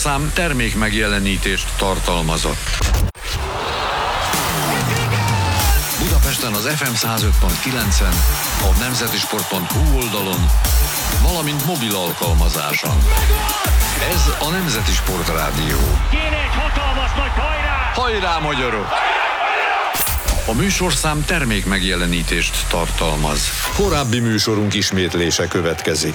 műsorszám termék megjelenítést tartalmazott. Budapesten az FM 105.9-en, a nemzetisport.hu oldalon, valamint mobil alkalmazáson. Ez a Nemzeti Sport Rádió. Kéne egy hatalmas nagy hajrá! Hajrá, magyarok! A műsorszám termék megjelenítést tartalmaz. Korábbi műsorunk ismétlése következik.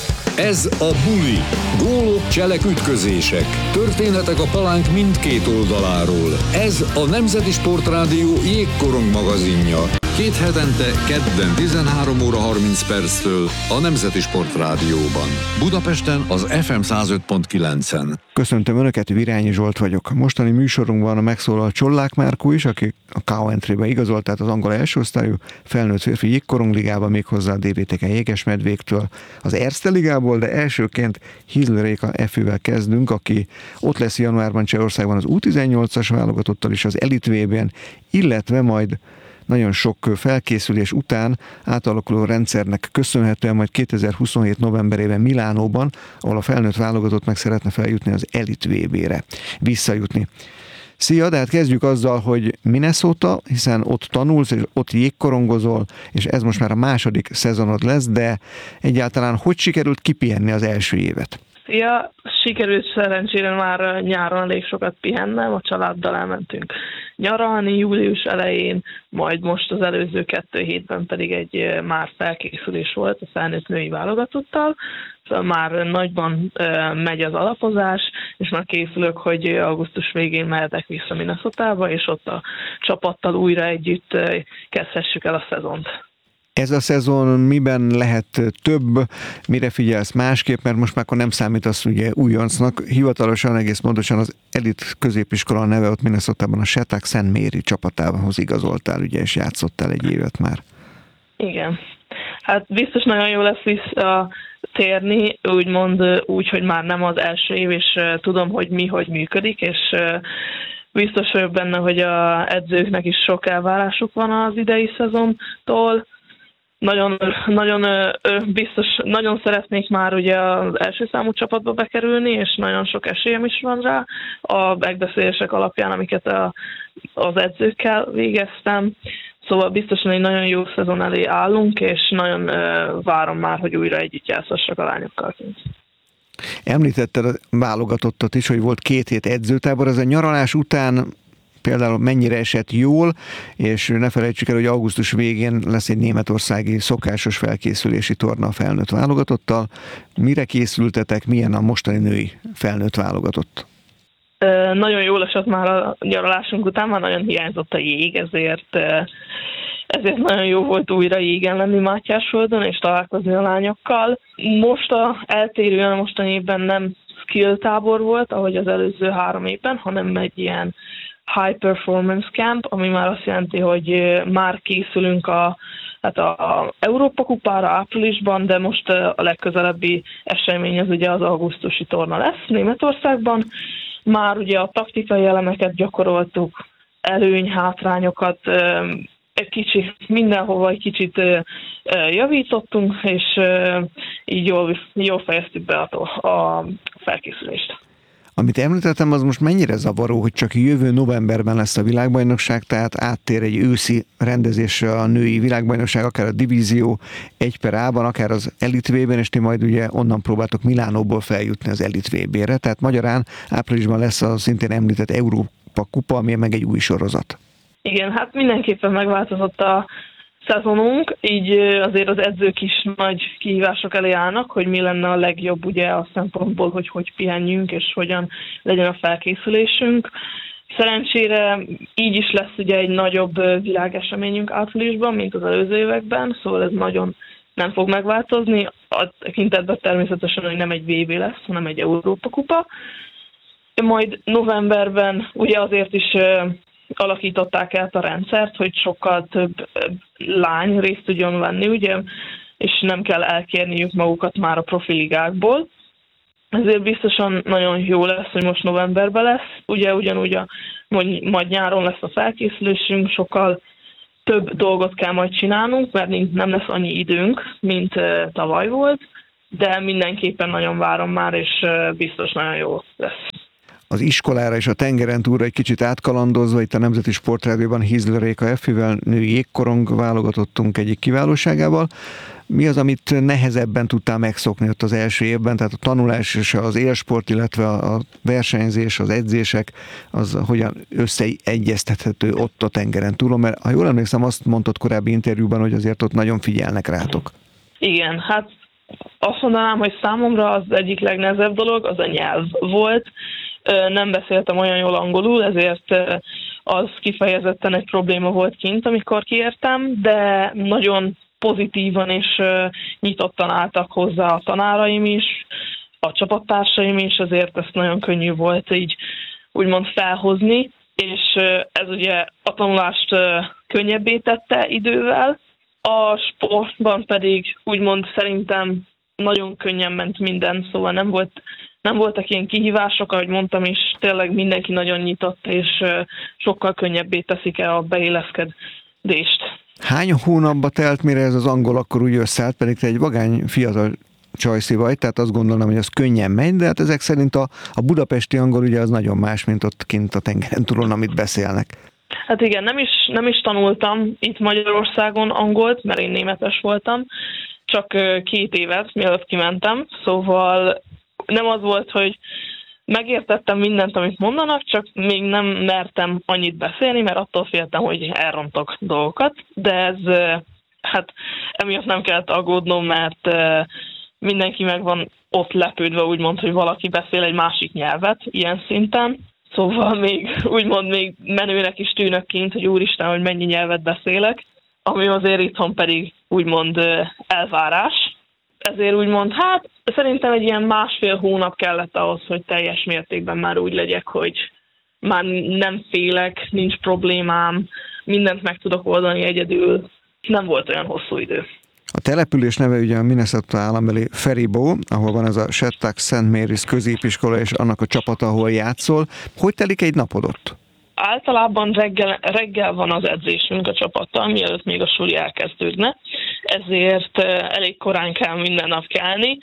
Ez a Buli. Gólok, cselek, ütközések. Történetek a palánk mindkét oldaláról. Ez a Nemzeti Sport Rádió jégkorong magazinja. 2 hetente, kedden 13 óra 30 perctől a Nemzeti Sport Rádióban. Budapesten az FM 105.9-en. Köszöntöm Önöket, Virányi Zsolt vagyok. Mostani műsorunkban megszólal Csollák Márkó is, aki a K.O. igazolt, tehát az angol elsőosztályú felnőtt férfi jégkorongligában, méghozzá a DVTK Jégesmedvéktől, az Erste ligából, de elsőként Hizl Réka Efővel kezdünk, aki ott lesz januárban Csehországban az U18-as válogatottal is az Elite VB-n, illetve majd nagyon sok felkészülés után átalakuló rendszernek köszönhetően majd 2027 novemberében Milánóban, ahol a felnőtt válogatott meg szeretne feljutni az Elite VB-re, visszajutni. Szia, de hát kezdjük azzal, hogy Minnesota, hiszen ott tanulsz, és ott jégkorongozol, és ez most már a második szezonod lesz, de egyáltalán hogy sikerült kipihenni az első évet? Ja, sikerült szerencsére már nyáron elég sokat pihennem, a családdal elmentünk nyaralni július elején, majd most az előző 2 hétben pedig egy már felkészülés volt a felnőtt női válogatottal, szóval már nagyban megy az alapozás, és már készülök, hogy augusztus végén mehetek vissza Minnesotába, és ott a csapattal újra együtt kezdhessük el a szezont. Ez a szezon miben lehet több, mire figyelsz másképp, mert most már akkor nem számítasz ugye újoncnak, hivatalosan egész pontosan az elit középiskola neve ott Minnesotában a Shattuck St. Mary csapatához igazoltál, ugye, és játszottál egy évet már. Igen. Hát biztos nagyon jó lesz visszatérni, úgymond úgy, hogy már nem az első év, és tudom, hogy működik, és biztos vagyok benne, hogy az edzőknek is sok elvárásuk van az idei szezontól. Nagyon szeretnék már ugye az első számú csapatba bekerülni, és nagyon sok esélyem is van rá a megbeszélések alapján, amiket az edzőkkel végeztem. Szóval biztosan egy nagyon jó szezon elé állunk, és nagyon várom már, hogy újra együtt játszhassak a lányokkal. Említetted a válogatottat is, hogy volt 2 hét edzőtábor, ez a nyaralás után például mennyire esett jól, és ne felejtsük el, hogy augusztus végén lesz egy németországi szokásos felkészülési torna a felnőtt válogatottal. Mire készültetek, milyen a mostani női felnőtt válogatott? Nagyon jól esett már a nyaralásunk után, már nagyon hiányzott a jég, ezért nagyon jó volt újra jégen lenni Mátyásföldön, és találkozni a lányokkal. Most eltérően a mostani évben nem skill tábor volt, ahogy az előző 3 évben, hanem egy ilyen high performance camp, ami már azt jelenti, hogy már készülünk a Európa kupára áprilisban, de most a legközelebbi esemény az ugye az augusztusi torna lesz Németországban. Már ugye a taktikai elemeket gyakoroltuk, hátrányokat, mindenhova egy kicsit javítottunk, és így jól fejeztük be a felkészülést. Amit említettem, az most mennyire zavaró, hogy csak jövő novemberben lesz a világbajnokság, tehát áttér egy őszi rendezésre a női világbajnokság, akár a divízió 1/A-ban, akár az Elite VB-ben, és ti majd ugye onnan próbáltok Milánóból feljutni az Elite VB-re, tehát magyarán áprilisban lesz a szintén említett Európa kupa, ami meg egy új sorozat. Igen, hát mindenképpen megváltozott a szezonunk, így azért az edzők is nagy kihívások elé állnak, hogy mi lenne a legjobb ugye a szempontból, hogy pihenjünk, és hogyan legyen a felkészülésünk. Szerencsére így is lesz ugye egy nagyobb világeseményünk áprilisban, mint az előző években, szóval ez nagyon nem fog megváltozni. A tekintetben természetesen, hogy nem egy VB lesz, hanem egy Európa kupa. Majd novemberben ugye azért is alakították át a rendszert, hogy sokkal több lány részt tudjon venni, ugye, és nem kell elkérniük magukat már a profiligákból. Ezért biztosan nagyon jó lesz, hogy most novemberben lesz. Ugye ugyanúgy majd nyáron lesz a felkészülésünk, sokkal több dolgot kell majd csinálnunk, mert nem lesz annyi időnk, mint tavaly volt, de mindenképpen nagyon várom már, és biztos nagyon jó lesz. az iskolára és a tengeren túlra egy kicsit átkalandozva, itt a Nemzeti Sportrádióban Hizler Réka Effivel, női jégkorong válogatottunk egyik kiválóságával. Mi az, amit nehezebben tudtál megszokni ott az első évben, tehát a tanulás és az élsport, illetve a versenyzés, az edzések, az hogyan összeegyeztethető ott a tengeren túlon, mert ha jól emlékszem, azt mondtad korábbi interjúban, hogy azért ott nagyon figyelnek rátok. Igen, hát azt mondanám, hogy számomra az egyik legnehezebb dolog az a nyelv volt. Nem beszéltem olyan jól angolul, ezért az kifejezetten egy probléma volt kint, amikor kiértem, de nagyon pozitívan és nyitottan álltak hozzá a tanáraim is, a csapattársaim is, ezért ezt nagyon könnyű volt így úgymond felhozni, és ez ugye a tanulást könnyebbé tette idővel. A sportban pedig úgymond szerintem nagyon könnyen ment minden, szóval nem voltak ilyen kihívások, ahogy mondtam is, tényleg mindenki nagyon nyitott, és sokkal könnyebbé teszik el a beilleszkedést. Hány hónapba telt, mire ez az angol akkor úgy összeállt, pedig te egy vagány fiatal csajszi vagy, tehát azt gondolom, hogy az könnyen megy, de hát ezek szerint a budapesti angol ugye az nagyon más, mint ott kint a tengeren túlon, amit beszélnek. Hát igen, nem is tanultam itt Magyarországon angolt, mert én németes voltam, csak 2 évet, mielőtt kimentem, szóval nem az volt, hogy megértettem mindent, amit mondanak, csak még nem mertem annyit beszélni, mert attól féltem, hogy elrontok dolgokat, de ez, hát emiatt nem kellett aggódnom, mert mindenki meg van ott lepődve, úgymond, hogy valaki beszél egy másik nyelvet ilyen szinten, szóval még menőnek is tűnök kint, hogy úristen, hogy mennyi nyelvet beszélek, ami azért itthon pedig úgymond elvárás. Ezért úgymond, hát szerintem egy ilyen 1,5 hónap kellett ahhoz, hogy teljes mértékben már úgy legyek, hogy már nem félek, nincs problémám, mindent meg tudok oldani egyedül. Nem volt olyan hosszú idő. A település neve ugye a Minnesota állambeli Faribault, ahol van ez a Shattuck St. Mary's középiskola, és annak a csapata, ahol játszol. Hogy telik egy napod ott? Általában reggel van az edzésünk a csapattal, mielőtt még a suli elkezdődne, ezért elég korán kell minden nap kelni.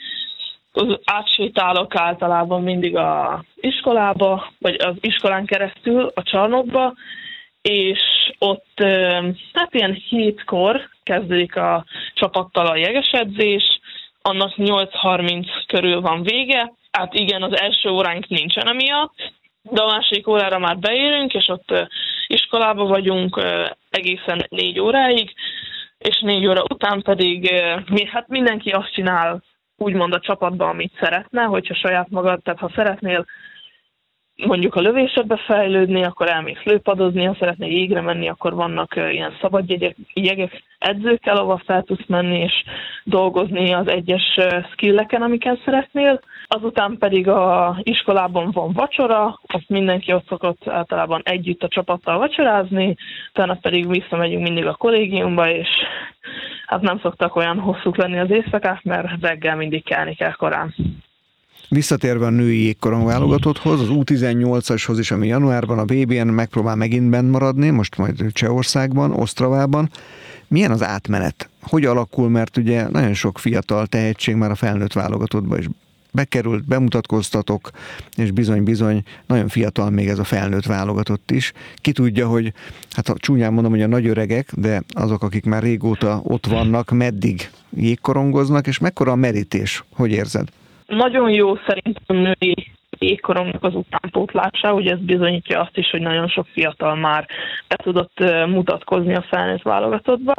Átsétálok általában mindig az iskolába, vagy az iskolán keresztül a csarnokba, és ott hát ilyen 7-kor kezdődik a csapattal a jegesedzés, annak 8:30 körül van vége. Hát igen, az első óránk nincsen emiatt, de a második órára már beérünk, és ott iskolában vagyunk egészen 4 óráig, és 4 óra után pedig mindenki azt csinál, úgymond a csapatban, amit szeretne, hogyha saját magad, tehát ha szeretnél mondjuk a lövésedbe fejlődni, akkor elmész lőpadozni, ha szeretnél jégre menni, akkor vannak ilyen szabad jegek edzőkkel, ahol fel tudsz menni és dolgozni az egyes skilleken, amiken szeretnél. Azután pedig a iskolában van vacsora, azt mindenki ott szokott általában együtt a csapattal vacsorázni, utána pedig visszamegyünk mindig a kollégiumba, és hát nem szoktak olyan hosszúk lenni az éjszakák, mert reggel mindig kelni kell korán. Visszatérve a női jégkorong válogatotthoz, az U18-ashoz is, ami januárban a VB-n megpróbál megint bent maradni, most majd Csehországban, Ostravában. Milyen az átmenet? Hogy alakul, mert ugye nagyon sok fiatal tehetség már a felnőtt válogatottba is bekerült, bemutatkoztatok, és bizony-bizony nagyon fiatal még ez a felnőtt válogatott is. Ki tudja, hogy, hát csúnyán mondom, hogy a nagy öregek, de azok, akik már régóta ott vannak, meddig jégkorongoznak, és mekkora a merítés? Hogy érzed? Nagyon jó szerintem a női jégkorongnak az utánpótlása, ugye ez bizonyítja azt is, hogy nagyon sok fiatal már be tudott mutatkozni a felnőtt válogatottba.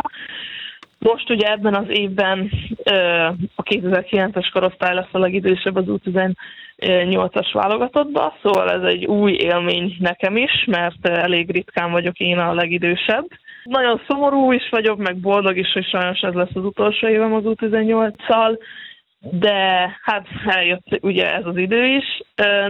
Most ugye ebben az évben a 2009-es korosztály lesz a legidősebb az U18-as válogatottba, szóval ez egy új élmény nekem is, mert elég ritkán vagyok én a legidősebb. Nagyon szomorú is vagyok, meg boldog is, hogy sajnos ez lesz az utolsó évem az U18-szal, de hát eljött ugye ez az idő is.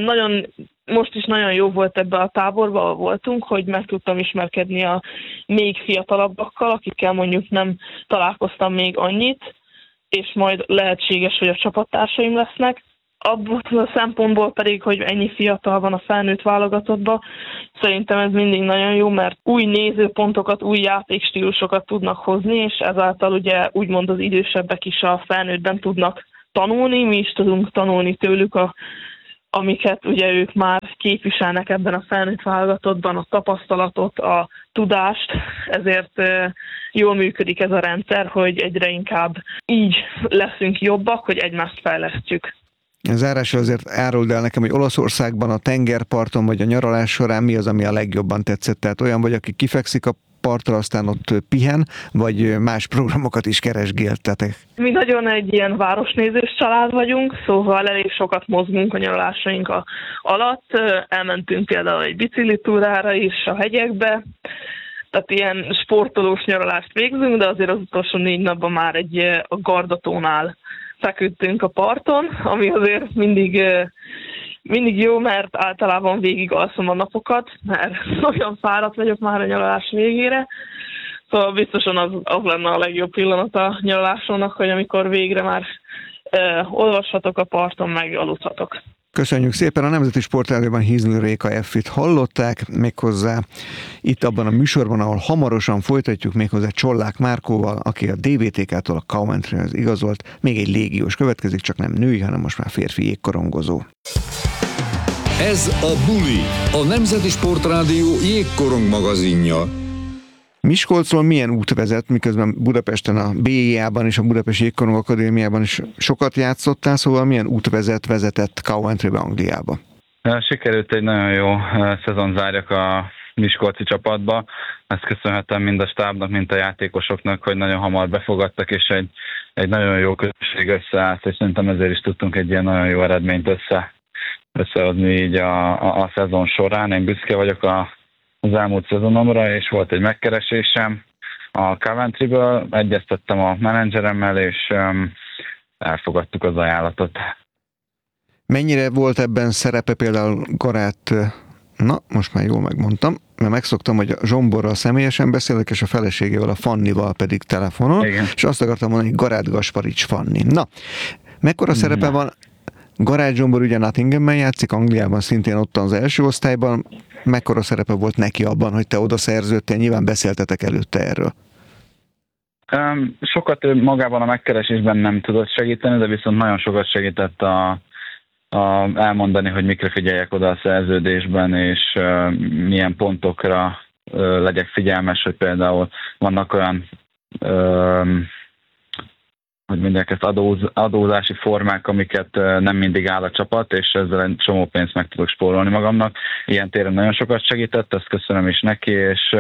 Most is nagyon jó volt ebbe a táborba, ahol voltunk, hogy meg tudtam ismerkedni a még fiatalabbakkal, akikkel mondjuk nem találkoztam még annyit, és majd lehetséges, hogy a csapattársaim lesznek. Abból a szempontból pedig, hogy ennyi fiatal van a felnőtt válogatottban, szerintem ez mindig nagyon jó, mert új nézőpontokat, új játékstílusokat tudnak hozni, és ezáltal ugye úgymond az idősebbek is a felnőttben tudnak tanulni, mi is tudunk tanulni tőlük, amiket ugye ők már képviselnek ebben a felnőtt válogatottban, a tapasztalatot, a tudást, ezért jól működik ez a rendszer, hogy egyre inkább így leszünk jobbak, hogy egymást fejlesztjük. Zárásra azért áruld el nekem, hogy Olaszországban a tengerparton vagy a nyaralás során mi az, ami a legjobban tetszett? Tehát olyan vagy, aki kifekszik a partra, aztán ott pihen, vagy más programokat is keresgéltetek? Mi nagyon egy ilyen városnézős család vagyunk, szóval elég sokat mozgunk a nyaralásaink alatt. Elmentünk például egy biciklitúrára is a hegyekbe, tehát ilyen sportolós nyaralást végzünk, de azért az utolsó 4 napban már a Gardatónál feküdtünk a parton, ami azért mindig jó, mert általában végig alszom a napokat, mert olyan fáradt vagyok már a nyaralás végére. Szóval biztosan az lenne a legjobb pillanat a nyaralásomnak, hogy amikor végre már olvashatok a parton, meg aludhatok. Köszönjük szépen! A Nemzeti Sportrádióban Hizl Réka F-it hallották, méghozzá itt abban a műsorban, ahol hamarosan folytatjuk, méghozzá Csollák Márkóval, aki a DVTK-tól a Coventryhez igazolt. Még egy légiós következik, csak nem női, hanem most már férfi jégkorongozó. Ez a Buli, a Nemzeti Sportrádió jégkorong magazinja. Miskolcról milyen út vezet, miközben Budapesten a BIA-ban és a Budapesti Jégkorong Akadémiában is sokat játszottál, szóval milyen út vezetett Coventrybe, Angliába? Sikerült egy nagyon jó szezon zárjak a miskolci csapatba. Ezt köszönhetem mind a stábnak, mind a játékosoknak, hogy nagyon hamar befogadtak, és egy nagyon jó közösség összeállt, és szerintem ezért is tudtunk egy ilyen nagyon jó eredményt összehozni így a szezon során. Én büszke vagyok az elmúlt szezonomra, és volt egy megkeresésem a Coventryből, egyeztettem a menedzseremmel, és elfogadtuk az ajánlatot. Mennyire volt ebben szerepe például Garát, most már jól megmondtam, mert megszoktam, hogy a Zsomborral személyesen beszélek, és a feleségével, a Fannival pedig telefonon, igen. És azt akartam mondani, hogy Garát Gasparics Fanni. Na, mekkora szerepe van? Garát Zsombor ugye Nottinghamben játszik, Angliában szintén ott az első osztályban. Mekkora szerepe volt neki abban, hogy te oda szerződtél? Nyilván beszéltetek előtte erről. Sokat magában a megkeresésben nem tudott segíteni, de viszont nagyon sokat segített elmondani, hogy mikre figyeljek oda a szerződésben, és milyen pontokra legyek figyelmes, hogy például vannak olyan hogy mondják ezt, adózási formák, amiket nem mindig áll a csapat, és ezzel egy csomó pénzt meg tudok spórolni magamnak. Ilyen téren nagyon sokat segített, ezt köszönöm is neki, és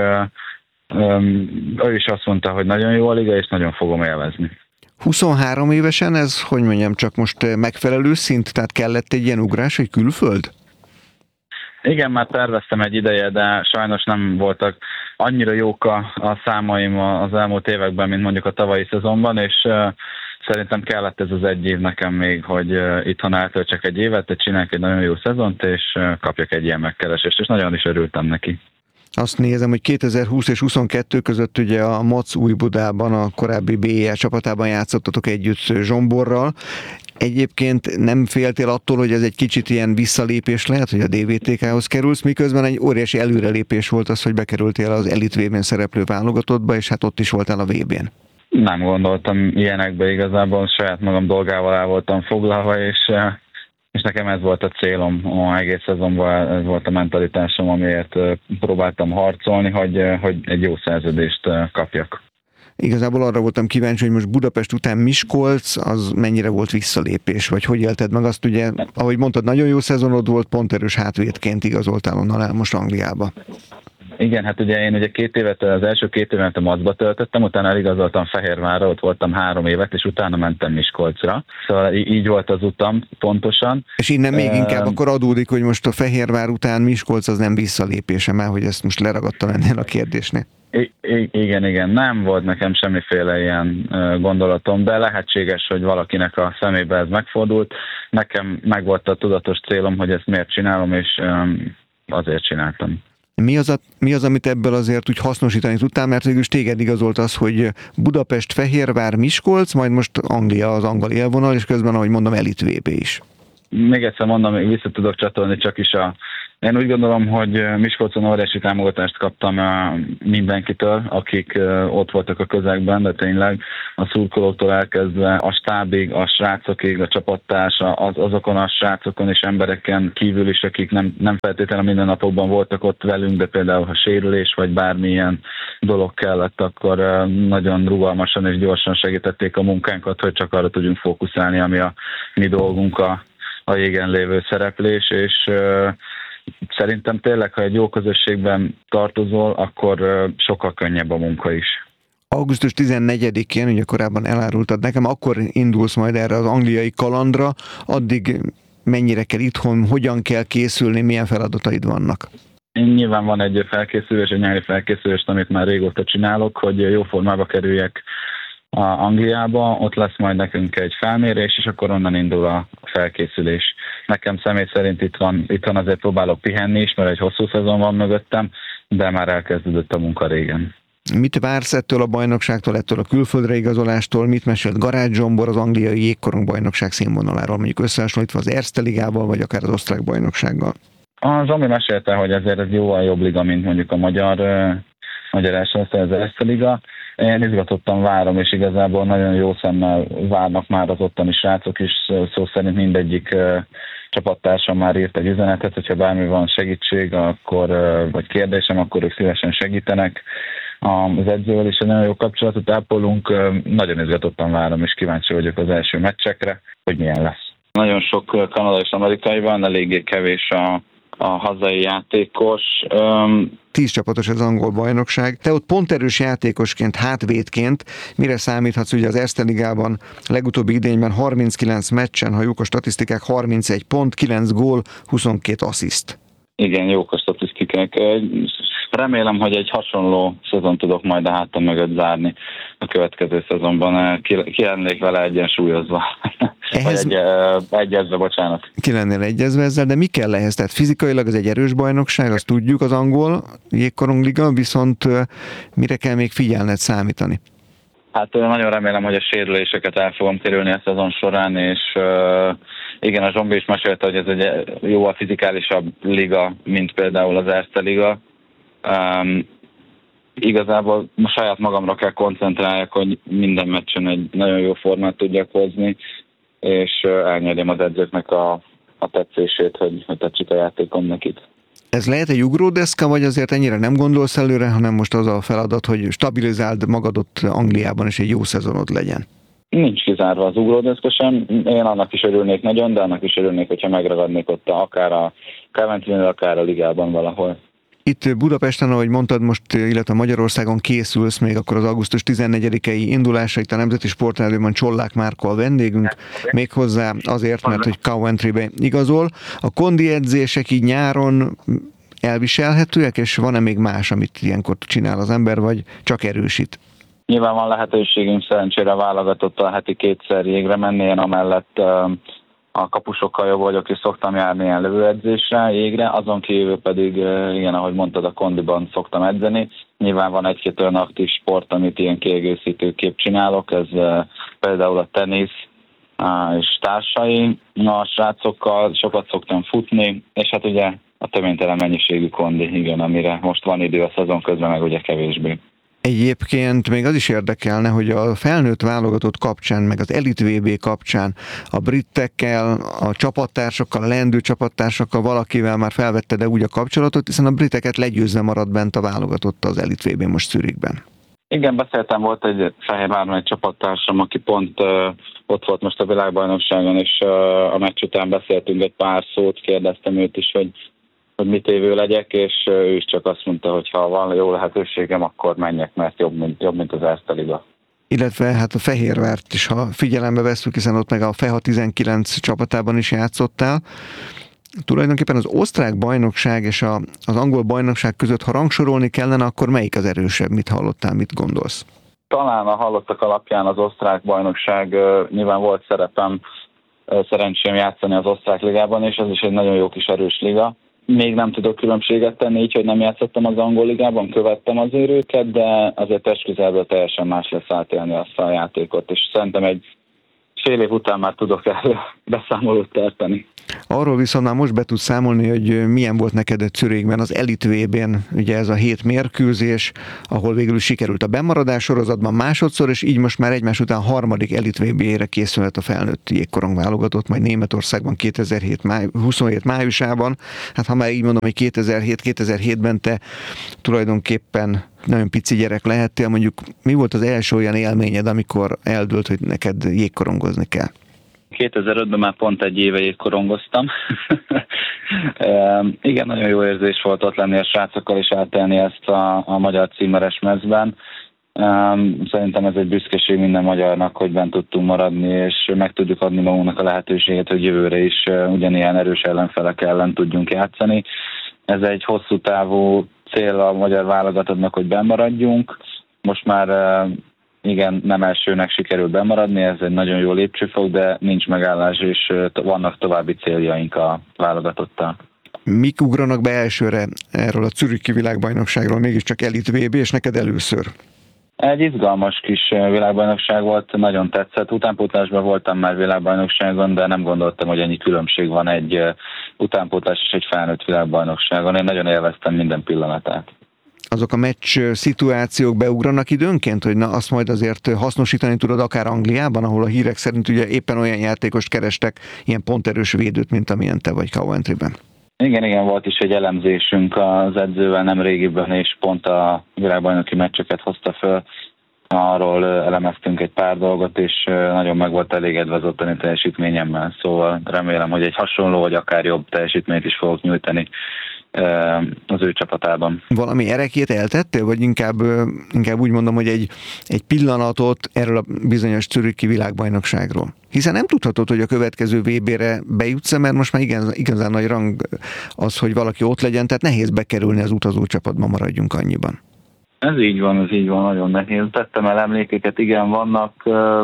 ő is azt mondta, hogy nagyon jó a liga, és nagyon fogom élvezni. 23 évesen ez, hogy mondjam, csak most megfelelő szint, tehát kellett egy ilyen ugrás, hogy külföld? Igen, már terveztem egy ideje, de sajnos nem voltak annyira jók a számaim az elmúlt években, mint mondjuk a tavalyi szezonban, és szerintem kellett ez az egy év nekem még, hogy itthon eltöltsek egy évet, csináljak egy nagyon jó szezont, és kapjak egy ilyen megkeresést, és nagyon is örültem neki. Azt nézem, hogy 2020 és 22 között ugye a MOC Újbudában, a korábbi BIA csapatában játszottatok együtt Zsomborral. Egyébként nem féltél attól, hogy ez egy kicsit ilyen visszalépés lehet, hogy a DVTK-hoz kerülsz, miközben egy óriási előrelépés volt az, hogy bekerültél az Elite VB-n szereplő válogatottba, és hát ott is voltál a VB-n. Nem gondoltam ilyenekbe igazából, saját magam dolgával el voltam foglalva, és nekem ez volt a célom egész szezonban, ez volt a mentalitásom, amiért próbáltam harcolni, hogy egy jó szerződést kapjak. Igazából arra voltam kíváncsi, hogy most Budapest után Miskolc, az mennyire volt visszalépés, vagy hogy élted meg azt, ugye, ahogy mondtad, nagyon jó szezonod volt, pont erős hátvédként igazoltál onnan el most Angliába. Igen, hát ugye én az első 2 évet a MAC-ba töltöttem, utána eligazoltam Fehérvárra, ott voltam 3 évet, és utána mentem Miskolcra. Szóval így volt az utam pontosan. És innen még inkább akkor adódik, hogy most a Fehérvár után Miskolc az nem visszalépése, mert hogy ezt most leragadtam ennél a kérdésnél. Igen, nem volt nekem semmiféle ilyen gondolatom, de lehetséges, hogy valakinek a szemébe ez megfordult. Nekem meg volt a tudatos célom, hogy ezt miért csinálom, és azért csináltam. Mi az, amit ebből azért úgy hasznosítani tudtál, mert végül is téged igazolt az, hogy Budapest, Fehérvár, Miskolc, majd most Anglia az angol élvonal, és közben, ahogy mondom, Elite VB is. Még egyszer mondom, még vissza tudok csatolni csak is Én úgy gondolom, hogy Miskolcon óriási támogatást kaptam mindenkitől, akik ott voltak a közegben, de tényleg a szurkolóktól elkezdve a stábig, a srácokig, a csapattárs, azokon a srácokon és embereken kívül is, akik nem feltétlenül minden napokban voltak ott velünk, de például ha sérülés vagy bármilyen dolog kellett, akkor nagyon rugalmasan és gyorsan segítették a munkánkat, hogy csak arra tudjunk fókuszálni, ami a mi dolgunk, a jégen lévő szereplés, és szerintem tényleg, ha egy jó közösségben tartozol, akkor sokkal könnyebb a munka is. Augusztus 14-én, ugye korábban elárultad nekem, akkor indulsz majd erre az angliai kalandra, addig mennyire kell itthon, hogyan kell készülni, milyen feladataid vannak? Nyilván van egy felkészülés, egy nyári felkészülés, amit már régóta csinálok, hogy jó formába kerüljek Angliába, ott lesz majd nekünk egy felmérés, és akkor onnan indul a felkészülés. Nekem személy szerint itthon azért próbálok pihenni is, mert egy hosszú szezon van mögöttem, de már elkezdődött a munka régen. Mit vársz ettől a bajnokságtól, ettől a külföldre igazolástól? Mit mesélt Garázs Zsombor az angliai jégkorong bajnokság színvonaláról, mondjuk összehasonlítva az Erste Ligával, vagy akár az osztrák bajnoksággal? A Zsombi mesélte, hogy ezért ez jóval jobb liga, mint mondjuk a magyar első osztály, az Erste Liga. Én izgatottan várom, és igazából nagyon jó szemmel várnak már az ottani srácok is, szó szerint mindegyik csapattársam már írt egy üzenetet, hogyha bármi van segítség, akkor, vagy kérdésem, akkor ők szívesen segítenek. Az edzővel is egy nagyon jó kapcsolatot ápolunk, nagyon izgatottan várom, és kíváncsi vagyok az első meccsekre, hogy milyen lesz. Nagyon sok kanadai és amerikai van, eléggé kevés a hazai játékos. 10 csapatos az angol bajnokság. Te ott ponterős játékosként, hátvédként mire számíthatsz? Ugye az Erste Ligában legutóbbi idényben 39 meccsen, ha jók a statisztikák, 31 pont, 9 gól, 22 assziszt. Igen, jók a statisztikák. Remélem, hogy egy hasonló szezon tudok majd a hátam mögött zárni a következő szezonban. Ki lennék vele egyensúlyozva. Vagy egyezve, bocsánat. Ki lennél egyezve ezzel, de mi kell ehhez? Tehát fizikailag ez egy erős bajnokság, azt tudjuk, az angol jégkorongliga, viszont mire kell még figyelned, számítani? Hát nagyon remélem, hogy a sérüléseket el fogom kerülni a szezon során, és igen, a Zsombi is mesélte, hogy ez egy jóval fizikálisabb liga, mint például az Erste Liga. Igazából saját magamra kell koncentráljak, hogy minden meccsen egy nagyon jó formát tudjak hozni, és elnyerjem az edzőknek a tetszését, hogy tetszik a játékom nekik. Ez lehet egy ugródeszka, vagy azért ennyire nem gondolsz előre, hanem most az a feladat, hogy stabilizáld magad ott Angliában, és egy jó szezonod legyen? Nincs kizárva az ugródeszka sem. Én annak is örülnék nagyon, de annak is örülnék, hogyha megragadnék ott akár a Coventrynél, akár a ligában valahol. Itt Budapesten, ahogy mondtad, most, illetve Magyarországon készülsz még akkor az augusztus 14-i indulásra, itt a Nemzeti Sportrádióban Csollák Márko a vendégünk, méghozzá azért, mert hogy Coventrybe igazol. A kondi edzések így nyáron elviselhetőek, és van-e még más, amit ilyenkor csinál az ember, vagy csak erősít? Nyilván van lehetőségünk szerencsére válogatottal heti 2-szer jégre menni, én amellett a kapusokkal jobb vagyok, és szoktam járni ilyen lövőedzésre, jégre, azon kívül pedig, igen, ahogy mondtad, a kondiban szoktam edzeni. Nyilván van egy-két olyan aktív sport, amit ilyen kiegészítőképp csinálok, ez például a tenisz és társai. A srácokkal sokat szoktam futni, és hát ugye a töménytelen mennyiségű kondi, igen, amire most van idő a szezon közben, meg ugye kevésbé. Egyébként még az is érdekelne, hogy a felnőtt válogatott kapcsán, meg az Elit VB kapcsán a britekkel, a csapattársakkal, a leendő csapattársakkal valakivel már felvetted-e úgy a kapcsolatot, hiszen a briteket legyőzve maradt bent a válogatott az Elit VB most Zürichben. Igen, beszéltem, volt egy Fehérváron egy csapattársam, aki pont ott volt most a világbajnokságon, és a meccs után beszéltünk egy pár szót, kérdeztem őt is, hogy mit évő legyek, és ő is csak azt mondta, hogy ha van jó lehetőségem, akkor menjek, mert jobb, mint az Erste Liga. Illetve hát a Fehérvárt is, ha figyelembe vesszük, hiszen ott meg a FEHA 19 csapatában is játszottál. Tulajdonképpen az osztrák bajnokság és az angol bajnokság között, ha rangsorolni kellene, akkor melyik az erősebb? Mit hallottál, mit gondolsz? Talán a hallottak alapján az osztrák bajnokság, nyilván volt szerencsém játszani az osztrák ligában, és az is egy nagyon jó kis erős liga. Még nem tudok különbséget tenni, így, hogy nem játszottam az angol ligában, követtem azért őket, de azért testközelből teljesen más lesz átélni azt a játékot, és szerintem egy fél év után már tudok beszámolót tartani. Arról viszont már most be tudsz számolni, hogy milyen volt neked Zürichben az Elite VB-n, ugye ez a 7 mérkőzés, ahol végül is sikerült a bemaradás sorozatban másodszor, és így most már egymás után harmadik Elite VB-re készülhet a felnőtt jégkorong válogatott, majd Németországban 2027 májusában. Hát ha már így mondom, hogy 2007-ben te tulajdonképpen nagyon pici gyerek lehettél, mondjuk mi volt az első olyan élményed, amikor eldőlt, hogy neked jégkorongozni kell? 2005-ben már pont egy éve jégkorongoztam. Igen, nagyon jó érzés volt ott lenni a srácokkal és átélni ezt a magyar címeres mezben. Szerintem ez egy büszkeség minden magyarnak, hogy bent tudtunk maradni, és meg tudjuk adni magunknak a lehetőséget, hogy jövőre is ugyanilyen erős ellenfelek ellen tudjunk játszani. Ez egy hosszú távú cél a magyar válogatottnak, hogy bemaradjunk. Most már igen, nem elsőnek sikerült bemaradni, ez egy nagyon jó lépcsőfok, de nincs megállás, és vannak további céljaink a válogatottal. Mik ugranak be elsőre erről a zürichi világbajnokságról, mégiscsak Elite VB, és neked először? Egy izgalmas kis világbajnokság volt, nagyon tetszett. Utánpótlásban voltam már világbajnokságon, de nem gondoltam, hogy ennyi különbség van egy utánpótlás és egy felnőtt világbajnokságon. Én nagyon élveztem minden pillanatát. Azok a meccs szituációk beugranak időnként, hogy na azt majd azért hasznosítani tudod akár Angliában, ahol a hírek szerint ugye éppen olyan játékost kerestek, ilyen ponterős védőt, mint amilyen te vagy Coventryben. Igen, volt is egy elemzésünk az edzővel nem régiben, és pont a világbajnoki meccseket hozta föl. Arról elemeztünk egy pár dolgot, és nagyon meg volt elégedve az ottani teljesítményemmel. Szóval remélem, hogy egy hasonló, vagy akár jobb teljesítményt is fogok nyújtani az ő csapatában. Valami erekét eltettél, vagy inkább úgy mondom, hogy egy pillanatot erről a bizonyos zürichi világbajnokságról? Hiszen nem tudhatod, hogy a következő VB-re bejutsz, mert most már igazán nagy rang az, hogy valaki ott legyen, tehát nehéz bekerülni az utazó csapatba, maradjunk annyiban. Ez így van, nagyon nehéz. Tettem el emlékeket, igen, vannak,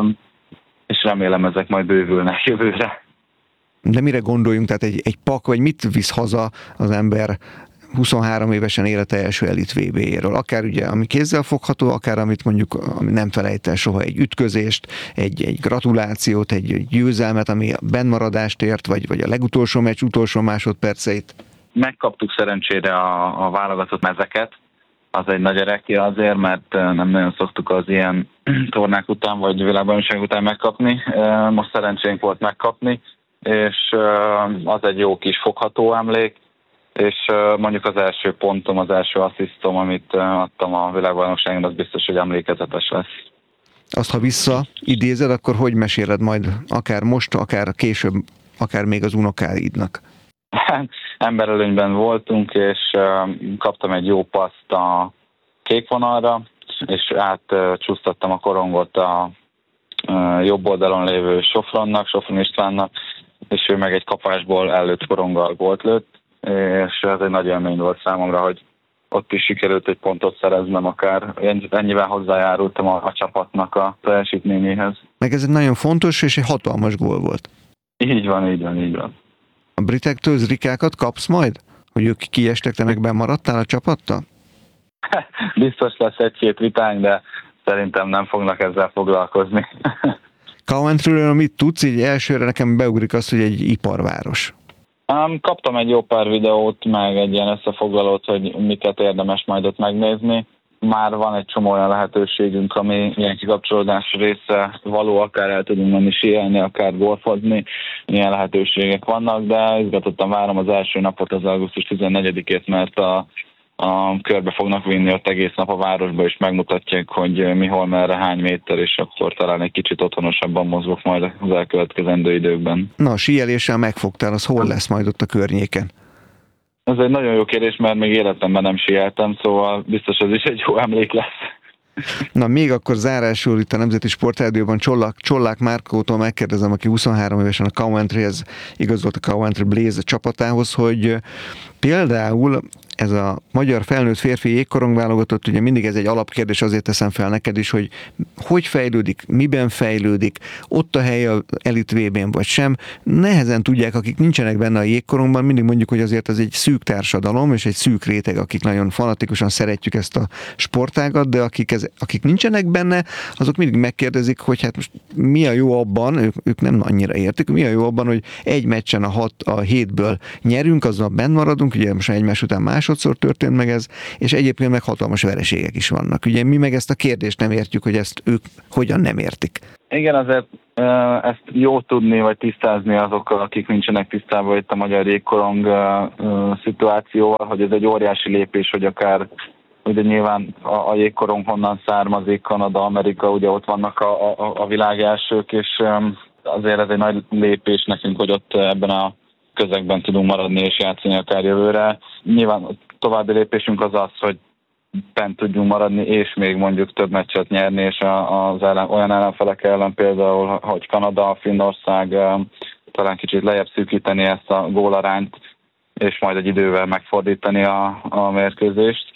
és remélem ezek majd bővülnek jövőre. De mire gondoljunk, tehát egy pak, vagy mit visz haza az ember 23 évesen élete első Elite VB-jéről? Akár ugye, ami kézzel fogható, akár amit mondjuk ami nem felejt el soha, egy ütközést, egy gratulációt, egy győzelmet, ami a bennmaradást ért, vagy a legutolsó meccs utolsó másodperceit. Megkaptuk szerencsére a válogatott mezeket. Az egy nagy erekje azért, mert nem nagyon szoktuk az ilyen tornák után, vagy világbajnokság után megkapni. Most szerencsénk volt megkapni, és az egy jó kis fogható emlék, és mondjuk az első pontom, az első asszisztom, amit adtam a világbajnokságon, az biztos, hogy emlékezetes lesz. Azt, ha visszaidézed, akkor hogy meséled majd akár most, akár később, akár még az unokáidnak? Emberelőnyben voltunk, és kaptam egy jó paszt a kék vonalra, és átcsúsztattam a korongot a jobb oldalon lévő Sofron Istvánnak, és ő meg egy kapásból előtt koronggal gólt lőtt, és ez egy nagy élmény volt számomra, hogy ott is sikerült egy pontot szereznem, akár ennyivel hozzájárultam a csapatnak a teljesítményéhez. Meg ez egy nagyon fontos és egy hatalmas gól volt. Így van. A britektől zrikákat kapsz majd? Hogy ők kiestek, te meg bemaradtál a csapattal? Biztos lesz egy-két vitánk, de szerintem nem fognak ezzel foglalkozni. Coventryről mit tudsz? Így elsőre nekem beugrik az, hogy egy iparváros. Kaptam egy jó pár videót, meg egy ilyen összefoglalót, hogy miket érdemes majd ott megnézni. Már van egy csomó olyan lehetőségünk, ami ilyen kikapcsolódás része való, akár el tudunk menni síelni, akár golfozni, milyen lehetőségek vannak, de izgatottan várom az első napot, az augusztus 14-ét, mert körbe fognak vinni ott egész nap a városba, és megmutatják, hogy mi, hol, merre, hány méter, és akkor talán egy kicsit otthonosabban mozgok majd az elkövetkezendő időkben. Na, a síeléssel megfogtál, az hol lesz majd ott a környéken? Ez egy nagyon jó kérdés, mert még életemben nem síeltem, szóval biztos ez is egy jó emlék lesz. Na, még akkor zárásul itt a Nemzeti Sportrádióban Csollák Márkótól megkérdezem, aki 23 évesen a Coventryhez igazolt, a Coventry Blaze csapatához, hogy Például ez a magyar felnőtt férfi jégkorongválogatott, ugye mindig ez egy alapkérdés, azért teszem fel neked is, hogy fejlődik, miben fejlődik, ott a helye az Elit VB-n vagy sem. Nehezen tudják, akik nincsenek benne a jégkorongban, mindig mondjuk, hogy azért ez egy szűk társadalom, és egy szűk réteg, akik nagyon fanatikusan szeretjük ezt a sportágat, de akik nincsenek benne, azok mindig megkérdezik, hogy hát most mi a jó abban, ők nem annyira értik, mi a jó abban, hogy egy meccsen a 7-ből nyerünk, azzal benn maradunk, ugye most egymás után másodszor történt meg ez, és egyébként meg hatalmas vereségek is vannak. Ugye mi meg ezt a kérdést nem értjük, hogy ezt ők hogyan nem értik. Igen, azért ezt jó tudni, vagy tisztázni azokkal, akik nincsenek tisztában itt a magyar jégkorong szituációval, hogy ez egy óriási lépés, hogy akár ugye nyilván a jégkorong honnan származik, Kanada, Amerika, ugye ott vannak a világ elsők, és azért ez egy nagy lépés nekünk, hogy ott ebben a közegben tudunk maradni és játszani akár jövőre. Nyilván a további lépésünk az, hogy bent tudjunk maradni, és még mondjuk több meccset nyerni, és olyan ellenfelek ellen például, hogy Kanada, Finnország talán kicsit lejjebb szűkíteni ezt a gólarányt, és majd egy idővel megfordítani a mérkőzést.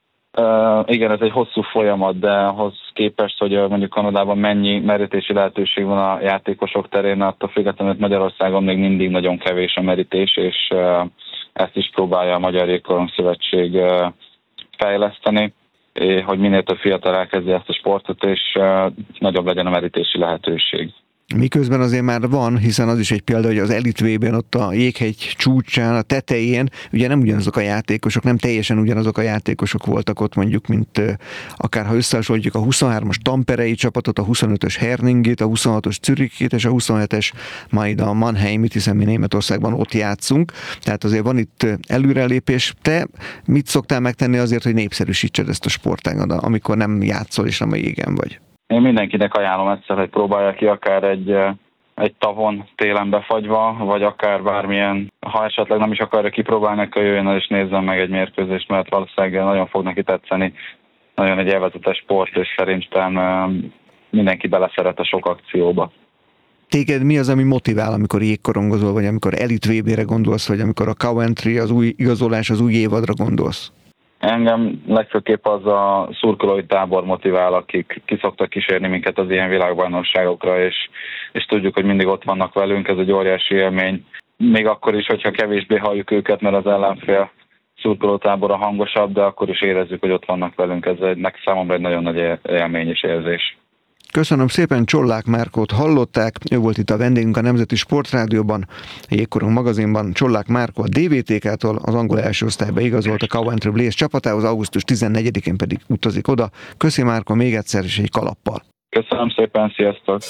Igen, ez egy hosszú folyamat, de ahhoz képest, hogy mondjuk Kanadában mennyi merítési lehetőség van a játékosok terén, attól függetlenül Magyarországon még mindig nagyon kevés a merítés, és ezt is próbálja a Magyar Jégkorong Szövetség fejleszteni, hogy minél több fiatal elkezdi ezt a sportot, és nagyobb legyen a merítési lehetőség. Miközben azért már van, hiszen az is egy példa, hogy az Elit VB-ben ott a jéghegy csúcsán, a tetején, ugye nem ugyanazok a játékosok, nem teljesen ugyanazok a játékosok voltak ott mondjuk, mint akár ha összehasonlítjuk a 23-as Tamperei csapatot, a 25-ös Herningét, a 26-os Zürichét és a 27-es majd a Mannheimit, hiszen mi Németországban ott játszunk, tehát azért van itt előrelépés. Te mit szoktál megtenni azért, hogy népszerűsítsed ezt a sportágat, amikor nem játszol és nem a jégen vagy? Én mindenkinek ajánlom egyszer, hogy próbálja ki akár egy tavon télen befagyva, vagy akár bármilyen, ha esetleg nem is akarja kipróbálni, akkor jöjjön el és nézzen meg egy mérkőzést, mert valószínűleg nagyon fog neki tetszeni. Nagyon egy élvezetes sport, és szerintem mindenki beleszeret a sok akcióba. Téged mi az, ami motivál, amikor jégkorongozol, vagy amikor Elit VB-re gondolsz, vagy amikor a Coventry, az új igazolás, az új évadra gondolsz? Engem legfőképp az a szurkolói tábor motivál, akik ki szoktak kísérni minket az ilyen világbajnokságokra, és tudjuk, hogy mindig ott vannak velünk, ez egy óriási élmény. Még akkor is, hogyha kevésbé halljuk őket, mert az ellenfél szurkolótábora hangosabb, de akkor is érezzük, hogy ott vannak velünk. Ez számomra egy nagyon nagy élmény és érzés. Köszönöm szépen, Csollák Márkót hallották, ő volt itt a vendégünk a Nemzeti Sportrádióban, a Jégkorong magazinban. Csollák Márkó a DVTK-tól az angol első osztályba igazolt a Coventry Blaze csapatához, augusztus 14-én pedig utazik oda. Köszi Márkó még egyszer is egy kalappal. Köszönöm szépen, sziasztok!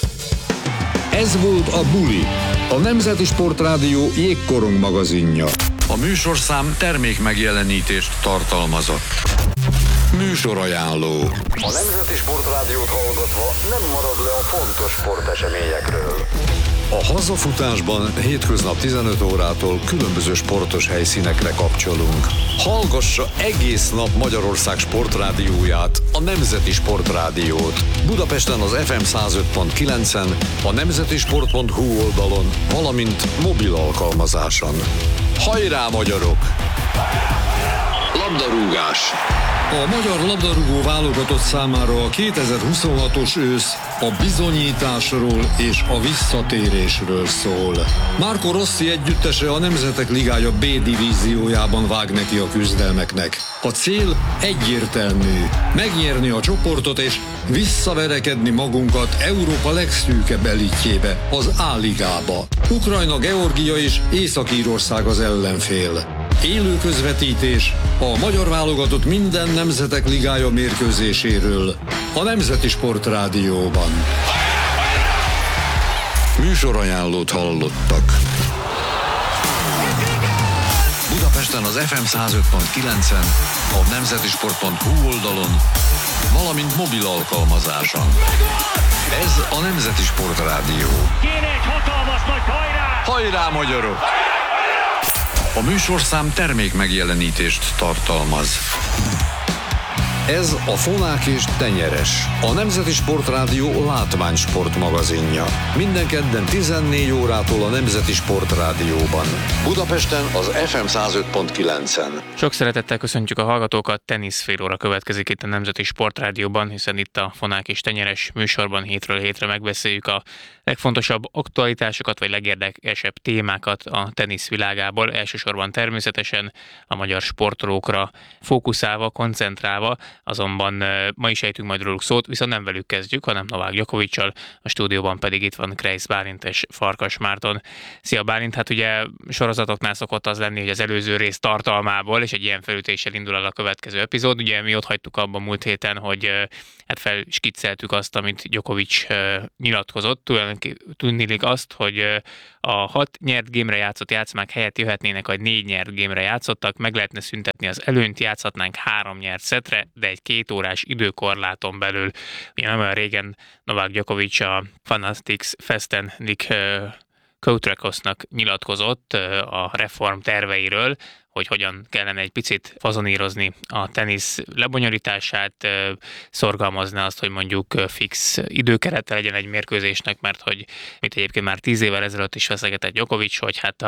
Ez volt a Buli, a Nemzeti Sportrádió jégkorong magazinja. A műsorszám termékmegjelenítést tartalmazott. Műsorajánló. A Nemzeti Sportrádiót hallgatva nem marad le a fontos sporteseményekről. A hazafutásban hétköznap 15 órától különböző sportos helyszínekre kapcsolunk. Hallgassa egész nap Magyarország sportrádióját, a Nemzeti Sportrádiót. Budapesten az FM 105.9-en, a nemzetisport.hu oldalon, valamint mobil alkalmazáson. Hajrá, magyarok! Labdarúgás. A magyar labdarúgó válogatott számára a 2026-os ősz a bizonyításról és a visszatérésről szól. Marco Rossi együttese a Nemzetek Ligája B divíziójában vág neki a küzdelmeknek. A cél egyértelmű: megnyerni a csoportot és visszaverekedni magunkat Európa legszűkebb elitjébe, az A-ligába. Ukrajna, Georgia és Észak-Írország az ellenfél. Élő közvetítés a magyar válogatott minden Nemzetek Ligája mérkőzéséről a Nemzeti Sportrádióban. Műsorajánlót hallottak. Budapesten az FM 105.9-en, a nemzetisport.hu oldalon, valamint mobil alkalmazáson. Ez a Nemzeti Sportrádió. Kéne egy hatalmas nagy hajrá! Hajrá, magyarok! A műsorszám termékmegjelenítést tartalmaz. Ez a Fonák és Tenyeres, a Nemzeti Sportrádió látványsport magazinja. Minden kedden 14 órától a Nemzeti Sportrádióban. Budapesten az FM 105.9-en. Sok szeretettel köszöntjük a hallgatókat, tenisz fél óra következik itt a Nemzeti Sportrádióban, hiszen itt a Fonák és Tenyeres műsorban hétről hétre megbeszéljük a legfontosabb aktualitásokat, vagy legérdekesebb témákat a tenisz világából, elsősorban természetesen a magyar sportolókra fókuszálva, koncentrálva, azonban ma is ejtünk majd róluk szót, viszont nem velük kezdjük, hanem Novák Djokoviccal, a stúdióban pedig itt van Kreisz Bálint és Farkas Márton. Szia Bálint, hát ugye sorozatoknál szokott az lenni, hogy az előző rész tartalmából, és egy ilyen felütéssel indul el a következő epizód. Ugye mi ott hagytuk abban múlt héten, hogy hát felskicceltük azt, amit Djokovic nyilatkozott, tudniillik azt, hogy a 6 nyert gémre játszott játszmák helyett jöhetnének, hogy 4 nyert gémre játszottak, meg lehetne szüntetni az előnyt, játszhatnánk 3 nyert szetre, de egy 2 órás időkorláton belül. Ugye nem olyan régen Novák Djokovic a Fanatics Festen Nick Koutrakosnak nyilatkozott a reform terveiről, hogy hogyan kellene egy picit fazonírozni a tenisz lebonyolítását, szorgalmazna azt, hogy mondjuk fix időkerete legyen egy mérkőzésnek, mert hogy mit egyébként már 10 évvel ezelőtt is feszegetett Djokovic, hogy hát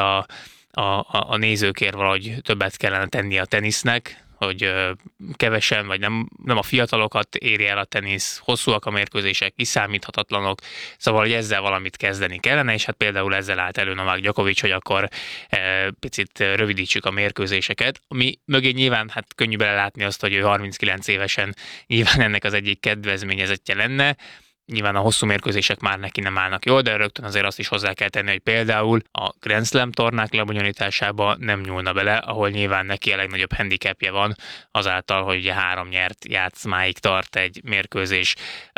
a nézőkért valahogy többet kellene tenni a tenisznek, hogy kevesen, vagy nem a fiatalokat éri el a tenisz, hosszúak a mérkőzések, kiszámíthatatlanok, szóval, hogy ezzel valamit kezdeni kellene, és hát például ezzel állt elő Novák Djokovic, hogy akkor picit rövidítsük a mérkőzéseket, ami mögé nyilván hát könnyű belelátni azt, hogy ő 39 évesen nyilván ennek az egyik kedvezményezettje lenne. Nyilván a hosszú mérkőzések már neki nem állnak jól, de rögtön azért azt is hozzá kell tenni, hogy például a Grand Slam tornák lebonyolításába nem nyúlna bele, ahol nyilván neki a legnagyobb handicapje van azáltal, hogy ugye 3 nyert játszmáig tart egy mérkőzés.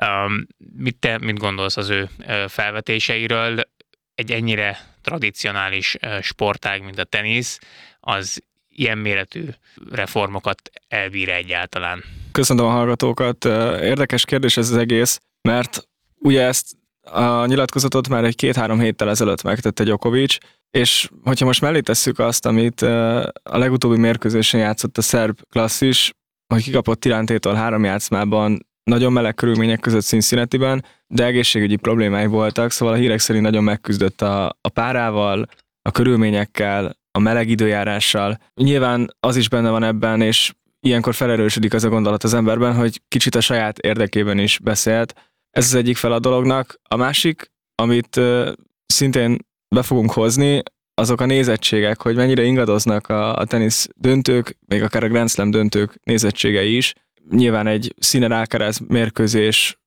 Mit gondolsz az ő felvetéseiről? Egy ennyire tradicionális sportág, mint a tenisz, az ilyen méretű reformokat elbír egyáltalán? Köszönöm a hallgatókat. Érdekes kérdés ez az egész, mert ugye ezt a nyilatkozatot már egy 2-3 héttel ezelőtt megtette Djokovic, és hogyha most mellé tesszük azt, amit a legutóbbi mérkőzésen játszott a szerb klasszis, hogy kikapott Tirántétól 3 játszmában, nagyon meleg körülmények között Cincinnatiben, de egészségügyi problémái voltak, szóval a hírek szerint nagyon megküzdött a párával, a körülményekkel, a meleg időjárással. Nyilván az is benne van ebben, és ilyenkor felerősödik az a gondolat az emberben, hogy kicsit a saját érdekében is beszélt. Ez az egyik fel a dolognak. A másik, amit szintén be fogunk hozni, azok a nézettségek, hogy mennyire ingadoznak a tenisz döntők, még akár a Grand Slam döntők nézettségei is. Nyilván egy Sinner Alcaraz mérkőzés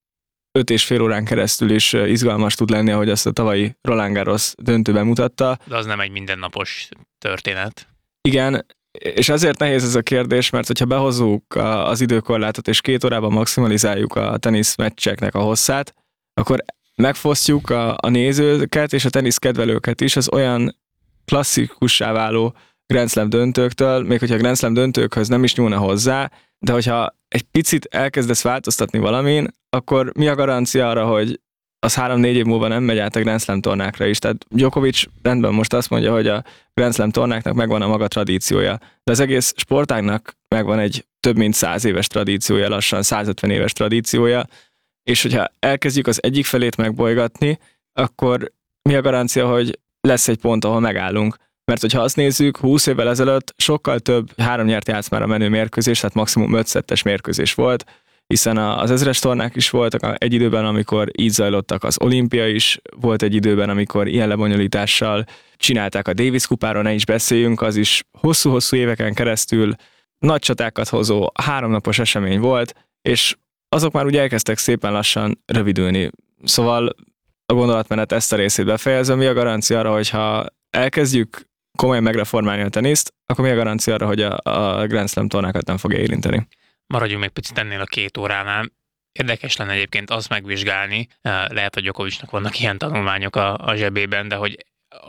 5,5 órán keresztül is izgalmas tud lenni, ahogy azt a tavalyi Roland Garros döntőben mutatta. De az nem egy mindennapos történet. Igen, és ezért nehéz ez a kérdés, mert hogyha behozzuk az időkorlátot és 2 órában maximalizáljuk a tenisz meccseknek a hosszát, akkor megfosztjuk a nézőket és a tenisz kedvelőket is az olyan klasszikussá váló Grand Slam döntőktől, még hogyha a Grand Slam döntőkhöz nem is nyúlna hozzá, de hogyha egy picit elkezdesz változtatni valamin, akkor mi a garancia arra, hogy az 3-4 év múlva nem megy át a Grand Slam tornákra is. Tehát Djokovic rendben most azt mondja, hogy a Grand Slam tornáknak megvan a maga tradíciója, de az egész sportágnak megvan egy több mint 100 éves tradíciója, lassan 150 éves tradíciója, és hogyha elkezdjük az egyik felét megbolygatni, akkor mi a garancia, hogy lesz egy pont, ahol megállunk. Mert hogyha azt nézzük, 20 évvel ezelőtt sokkal több 3 nyert játszmára menő mérkőzés, tehát maximum 5 szettes mérkőzés volt, hiszen az 1000-es tornák is voltak egy időben, amikor így zajlottak, az olimpia is volt egy időben, amikor ilyen lebonyolítással csinálták a Davis kupáról, ne is beszéljünk, az is hosszú-hosszú éveken keresztül nagy csatákat hozó 3 napos esemény volt, és azok már ugye elkezdtek szépen lassan rövidülni. Szóval a gondolatmenet ezt a részét befejezve, mi a garancia arra, hogyha elkezdjük komolyan megreformálni a teniszt, akkor mi a garancia arra, hogy a Grand Slam tornákat nem fogja érinteni? Maradjunk még picit ennél a 2 óránál. Érdekes lenne egyébként azt megvizsgálni, lehet, hogy Djokovicnak vannak ilyen tanulmányok a zsebében, de hogy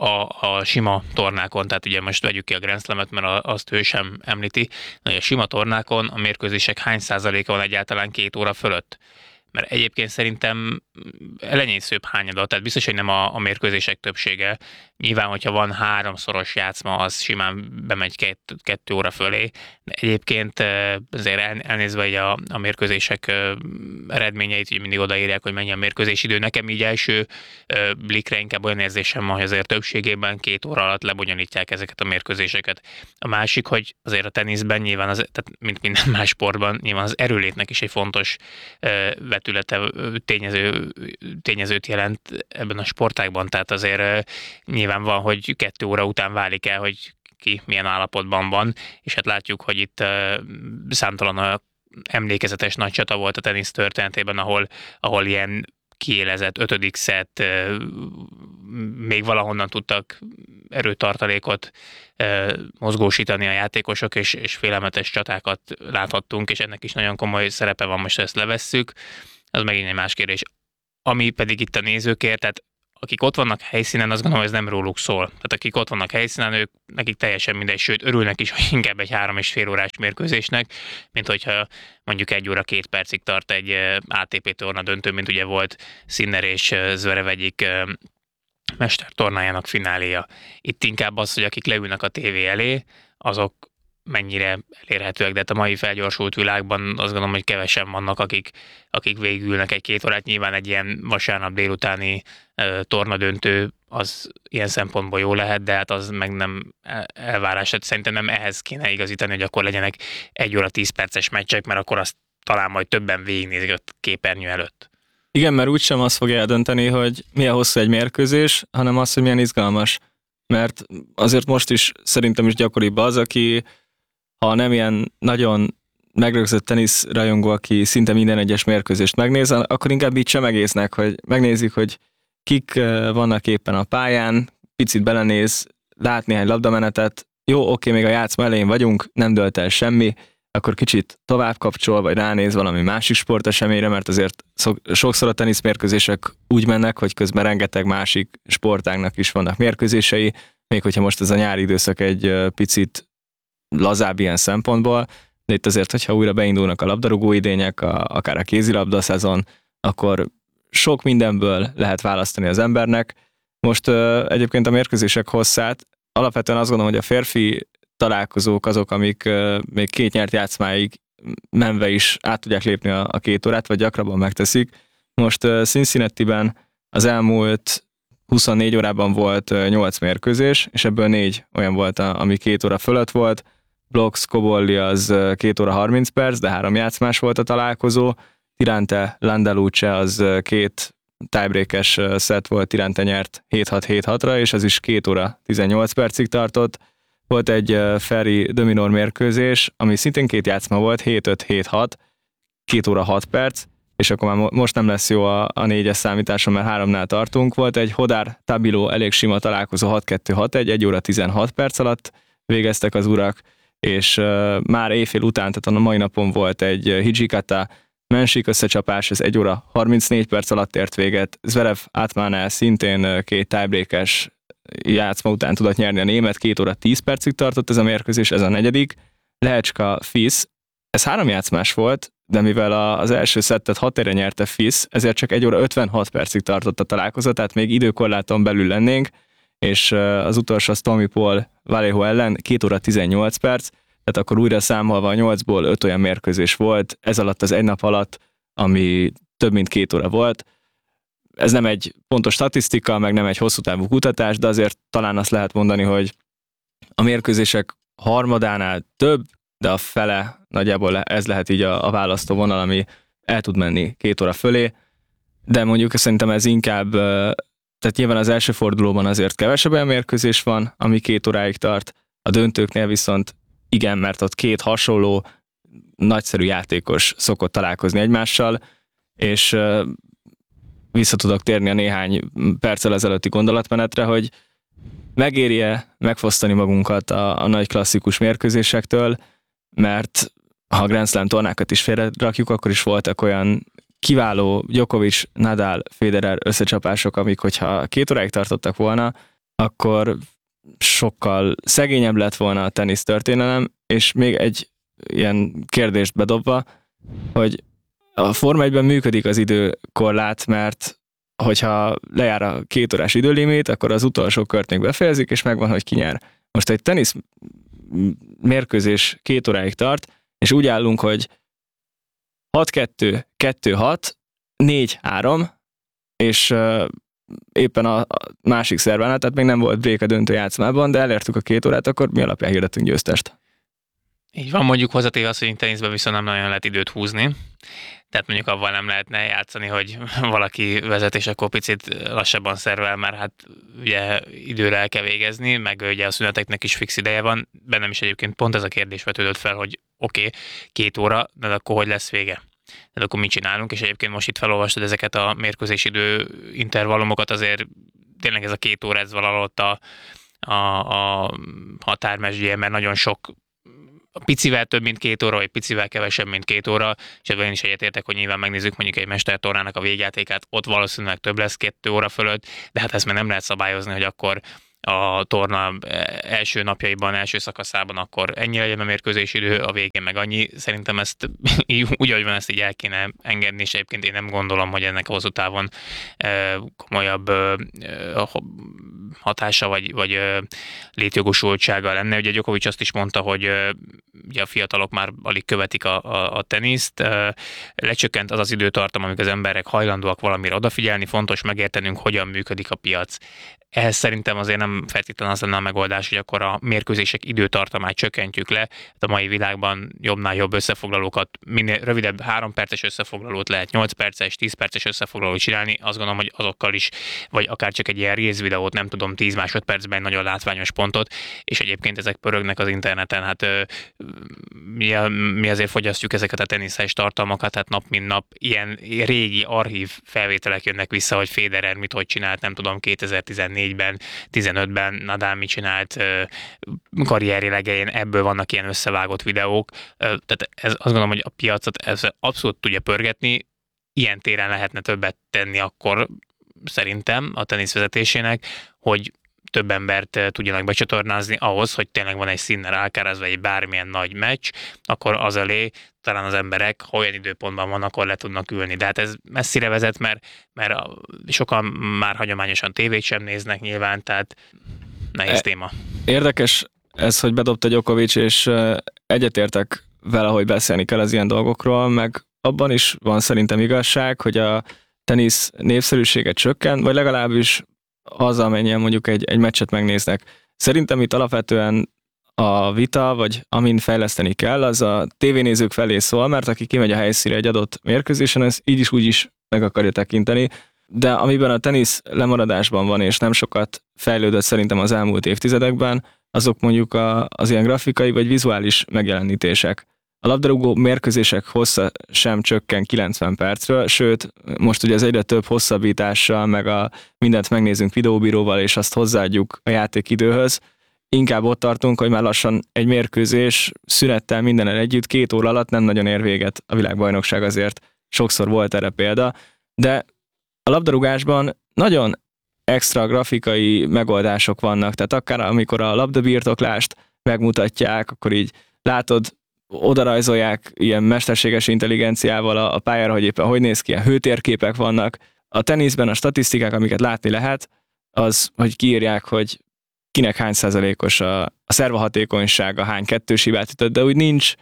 a sima tornákon, tehát ugye most vegyük ki a Grand Slamet, mert azt ő sem említi, hogy a sima tornákon a mérkőzések hány százaléka van egyáltalán 2 óra fölött. mert egyébként szerintem elenyészőbb hányadat, tehát biztos, hogy nem a mérkőzések többsége. Nyilván, hogyha van 3-szoros játszma, az simán bemegy 2 óra fölé, de egyébként azért elnézve hogy a mérkőzések eredményeit, így mindig odaírják, hogy mennyi a mérkőzésidő. Nekem így első blikre inkább olyan érzésem van, hogy azért többségében 2 óra alatt lebonyolítják ezeket a mérkőzéseket. A másik, hogy azért a teniszben nyilván, tehát mint minden más sportban, nyilván az erőlétnek is egy fontos vetülete, tényezőt jelent ebben a sportágban, tehát azért nyilván van, hogy 2 óra után válik el, hogy ki milyen állapotban van, és hát látjuk, hogy itt számtalan emlékezetes nagy csata volt a tenisz történetében, ahol ilyen kiélezett 5. szett, még valahonnan tudtak erőtartalékot mozgósítani a játékosok, és félelmetes csatákat láthattunk, és ennek is nagyon komoly szerepe van, most ezt levesszük. Az megint egy más kérdés. Ami pedig itt a nézőkért, tehát akik ott vannak helyszínen, azt gondolom, hogy ez nem róluk szól. Tehát akik ott vannak helyszínen, nekik teljesen mindegy, sőt örülnek is, hogy inkább egy 3,5 órás mérkőzésnek, mint hogyha mondjuk 1 óra 2 percig tart egy ATP torna döntő, mint ugye volt Sinner és Zverev egyik mestertornájának fináléja. Itt inkább az, hogy akik leülnek a tévé elé, azok mennyire elérhetőek, de hát a mai felgyorsult világban azt gondolom, hogy kevesen vannak, akik végülnek 1-2 órát. Nyilván egy ilyen vasárnap délutáni tornadöntő az ilyen szempontból jó lehet, de hát az meg nem elvárás. Hát szerintem nem ehhez kéne igazítani, hogy akkor legyenek 1 óra 10 perces meccsek, mert akkor azt talán majd többen végignézik a képernyő előtt. Igen, mert úgysem azt fogja eldönteni, hogy milyen hosszú egy mérkőzés, hanem az, hogy milyen izgalmas. Mert azért most is szerintem is gyakoribb az, aki ha nem ilyen nagyon megrögzött teniszrajongó, aki szinte minden egyes mérkőzést megnéz, akkor inkább így csemegésznek, hogy megnézik, hogy kik vannak éppen a pályán, picit belenéz, lát néhány labdamenetet, jó, oké, még a játszma elején vagyunk, nem dölt el semmi, akkor kicsit tovább kapcsol, vagy ránéz valami másik sporteseményre, mert azért sokszor a teniszmérkőzések úgy mennek, hogy közben rengeteg másik sportágnak is vannak mérkőzései, még hogyha most ez a nyári időszak egy picit lazább ilyen szempontból, de itt azért, hogyha újra beindulnak a labdarúgó idények, akár a kézilabda szezon, akkor sok mindenből lehet választani az embernek. Most egyébként a mérkőzések hosszát, alapvetően azt gondolom, hogy a férfi találkozók azok, amik még 2 nyert játszmáig menve is át tudják lépni a 2 órát, vagy gyakrabban megteszik. Most Cincinnati-ben az elmúlt 24 órában volt 8 mérkőzés, és ebből 4 olyan volt, ami 2 óra fölött volt. Blox Cobolli az 2 óra 30 perc, de 3 játszmás volt a találkozó. Tirante Landaluce az 2 tiebreakes szett volt, Tirante nyert 7-6-7-6-ra, és az is 2 óra 18 percig tartott. Volt egy Ferry Dominor mérkőzés, ami szintén 2 játszma volt, 7-5-7-6, 2 óra 6 perc, és akkor már most nem lesz jó a 4-es számításon, mert 3-nál tartunk. Volt egy Hodar Tabilo elég sima találkozó 6-2-6-1, 1 óra 16 perc alatt végeztek az urak, és már éjfél után, tehát a mai napon volt egy Hijikata Mensik összecsapás, ez 1 óra 34 perc alatt ért véget. Zverev Atmanel szintén 2 tiebreakes játszma után tudott nyerni a német, 2 óra 10 percig tartott ez a mérkőzés, ez a 4. Lehecska Fis, ez 3 játszmás volt, de mivel az első szettet 6-1-re nyerte Fis, ezért csak 1 óra 56 percig tartott a találkozó, tehát még időkorláton belül lennénk, és az utolsó az Tommy Paul Vallejo ellen 2 óra 18 perc, tehát akkor újra számolva a 8-ból 5 olyan mérkőzés volt, ez alatt az egy nap alatt, ami több mint 2 óra volt. Ez nem egy pontos statisztika, meg nem egy hosszú távú kutatás, de azért talán azt lehet mondani, hogy a mérkőzések harmadánál több, de a fele nagyjából ez lehet így a választó vonal, ami el tud menni 2 óra fölé, de mondjuk szerintem ez inkább, tehát nyilván az első fordulóban azért kevesebb olyan mérkőzés van, ami 2 óráig tart, a döntőknél viszont igen, mert ott 2 hasonló, nagyszerű játékos szokott találkozni egymással, és vissza tudok térni a néhány perccel ezelőtti gondolatmenetre, hogy megéri-e megfosztani magunkat a nagy klasszikus mérkőzésektől, mert ha a Grand Slam tornákat is félrerakjuk, akkor is voltak olyan kiváló Djokovic, Nadal, Federer összecsapások, amik hogyha 2 óráig tartottak volna, akkor sokkal szegényebb lett volna a tenisz történelem, és még egy ilyen kérdést bedobva, hogy a Forma 1-ben működik az időkorlát, mert hogyha lejár a 2 órás időlimit, akkor az utolsó kört még befejezik, és megvan, hogy ki nyer. Most egy tenisz mérkőzés 2 óráig tart, és úgy állunk, hogy 6-2, 2-6, 4-3, és éppen a másik szervánál, tehát még nem volt break a döntő játszmában, de elértük a 2 órát, akkor mi alapján hirdetünk győztest. Így van, mondjuk hozzátéve azt, hogy teniszben viszont nem nagyon lehet időt húzni. Tehát mondjuk avval nem lehetne játszani, hogy valaki vezet, és akkor picit lassabban szervel, mert hát ugye időre el kell végezni, meg ugye a szüneteknek is fix ideje van. Bennem is egyébként pont ez a kérdés vetődött fel, hogy oké, 2 óra, de akkor hogy lesz vége? Tehát akkor mit csinálunk? És egyébként most itt felolvastad ezeket a mérkőzés idő intervallumokat, azért tényleg ez a 2 óra, ez valahol ott a határmesdjén, mert nagyon sok picivel több, mint 2 óra, vagy picivel kevesebb, mint 2 óra, és ebben én is egyetértek, hogy nyilván megnézzük mondjuk egy mestertornának a végjátékát, ott valószínűleg több lesz 2 óra fölött, de hát ezt már nem lehet szabályozni, hogy akkor a torna első napjaiban, első szakaszában akkor ennyi legyen a mérkőzési idő, a végén meg annyi. Szerintem ezt úgy, ahogy van, ezt így el kéne engedni, és egyébként én nem gondolom, hogy ennek hosszú távon komolyabb hatása vagy létjogosultsága lenne. Ugye Djokovic azt is mondta, hogy ugye a fiatalok már alig követik a teniszt. Lecsökkent az az időtartam, amikor az emberek hajlandóak valamire odafigyelni, fontos megértenünk, hogyan működik a piac. Ehhez szerintem azért nem feltétlenül az lenne a megoldás, hogy akkor a mérkőzések időtartamát csökkentjük le. A mai világban jobbnál jobb összefoglalókat, minél rövidebb 3 perces összefoglalót lehet 8 perces, 10 perces összefoglalót csinálni. Azt gondolom, hogy azokkal is, vagy akár csak egy ilyen reels videót, nem tudom, 10 másodpercben egy nagyon látványos pontot, és egyébként ezek pörögnek az interneten. Hát mi azért fogyasztjuk ezeket a teniszes tartalmakat, hát nap mint nap ilyen régi archív felvételek jönnek vissza, hogy Federer hogy csinált, nem tudom, 2014-ben, 15-ben Nadal mit csinált karrieri legején, ebből vannak ilyen összevágott videók. Tehát azt gondolom, hogy a piacot ez abszolút tudja pörgetni, ilyen téren lehetne többet tenni akkor szerintem a tenisz vezetésének, hogy több embert tudjanak becsatornázni ahhoz, hogy tényleg van egy Sinner Alcaraz vagy egy bármilyen nagy meccs, akkor az elé talán az emberek, ha olyan időpontban van, akkor le tudnak ülni. De hát ez messzire vezet, mert sokan már hagyományosan tévét sem néznek nyilván, tehát nehéz téma. Érdekes ez, hogy bedobta Djokovic, és egyetértek vele, hogy beszélni kell az ilyen dolgokról, meg abban is van szerintem igazság, hogy a tenisz népszerűsége csökken, vagy legalábbis az, amennyien mondjuk egy meccset megnéznek. Szerintem itt alapvetően a vita, vagy amin fejleszteni kell, az a tévénézők felé szól, mert aki kimegy a helyszínre egy adott mérkőzésen, ez így is úgy is meg akarja tekinteni, de amiben a tenisz lemaradásban van, és nem sokat fejlődött szerintem az elmúlt évtizedekben, azok mondjuk az ilyen grafikai vagy vizuális megjelenítések. A labdarúgó mérkőzések hossza sem csökken 90 percről, sőt, most ugye az egyre több hosszabbítással, meg mindent megnézünk videóbíróval, és azt hozzáadjuk a játékidőhöz. Inkább ott tartunk, hogy már lassan egy mérkőzés szünettel mindennel együtt 2 óra alatt nem nagyon ér véget a világbajnokság, azért sokszor volt erre példa, de a labdarúgásban nagyon extra grafikai megoldások vannak, tehát akár amikor a labdabirtoklást megmutatják, akkor így látod, odarajzolják ilyen mesterséges intelligenciával a pályára, hogy éppen hogy néz ki, ilyen hőtérképek vannak. A teniszben a statisztikák, amiket látni lehet, az, hogy kiírják, hogy kinek hány százalékos a szervahatékonysága, hány kettős hibát ütött, de úgy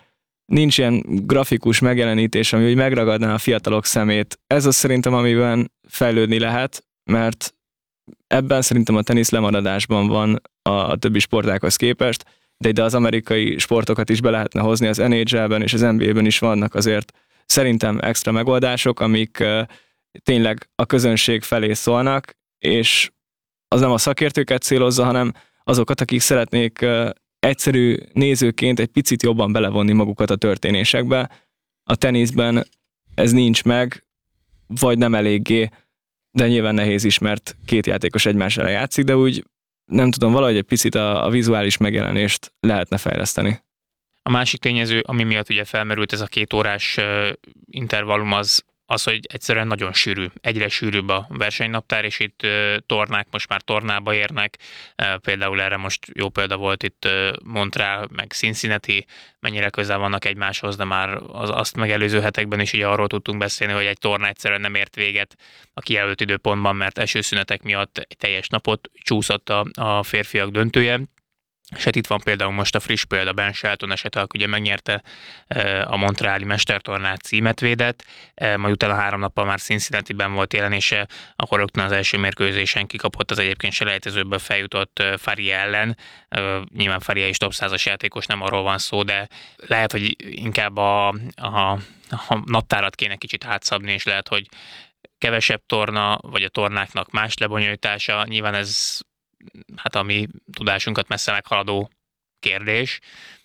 nincs ilyen grafikus megjelenítés, ami úgy megragadná a fiatalok szemét. Ez az szerintem, amiben fejlődni lehet, mert ebben szerintem a tenisz lemaradásban van a többi sportákhoz képest, de ide az amerikai sportokat is be lehetne hozni, az NHL-ben és az NBA-ben is vannak azért szerintem extra megoldások, amik tényleg a közönség felé szólnak, és az nem a szakértőket célozza, hanem azokat, akik szeretnék egyszerű nézőként egy picit jobban belevonni magukat a történésekbe. A teniszben ez nincs meg, vagy nem eléggé, de nyilván nehéz is, mert 2 játékos egymás ellen játszik, de úgy nem tudom, valahogy egy picit a vizuális megjelenést lehetne fejleszteni. A másik tényező, ami miatt ugye felmerült ez a 2 órás intervallum, az az, hogy egyszerűen nagyon sűrű, egyre sűrűbb a versenynaptár, és itt tornák most már tornába érnek. Például erre most jó példa volt itt Montreal, meg Cincinnati, mennyire közel vannak egymáshoz, de már azt megelőző hetekben is ugye arról tudtunk beszélni, hogy egy torna egyszerűen nem ért véget a kijelölt időpontban, mert esőszünetek miatt egy teljes napot csúszott a férfiak döntője. És hát itt van például most a friss példa, Ben Shelton esete, aki ugye megnyerte a Montreali mestertornát, címet védett, majd utána 3 nappal már Cincinnati-ben volt jelenése, akkor rögtön az első mérkőzésen kikapott az egyébként selejtezőből feljutott Faria ellen. Nyilván Faria is top 100-as játékos, nem arról van szó, de lehet, hogy inkább a naptárat kéne kicsit átszabni, és lehet, hogy kevesebb torna, vagy a tornáknak más lebonyolítása, nyilván ez hát a mi tudásunkat messze meghaladó kérdés,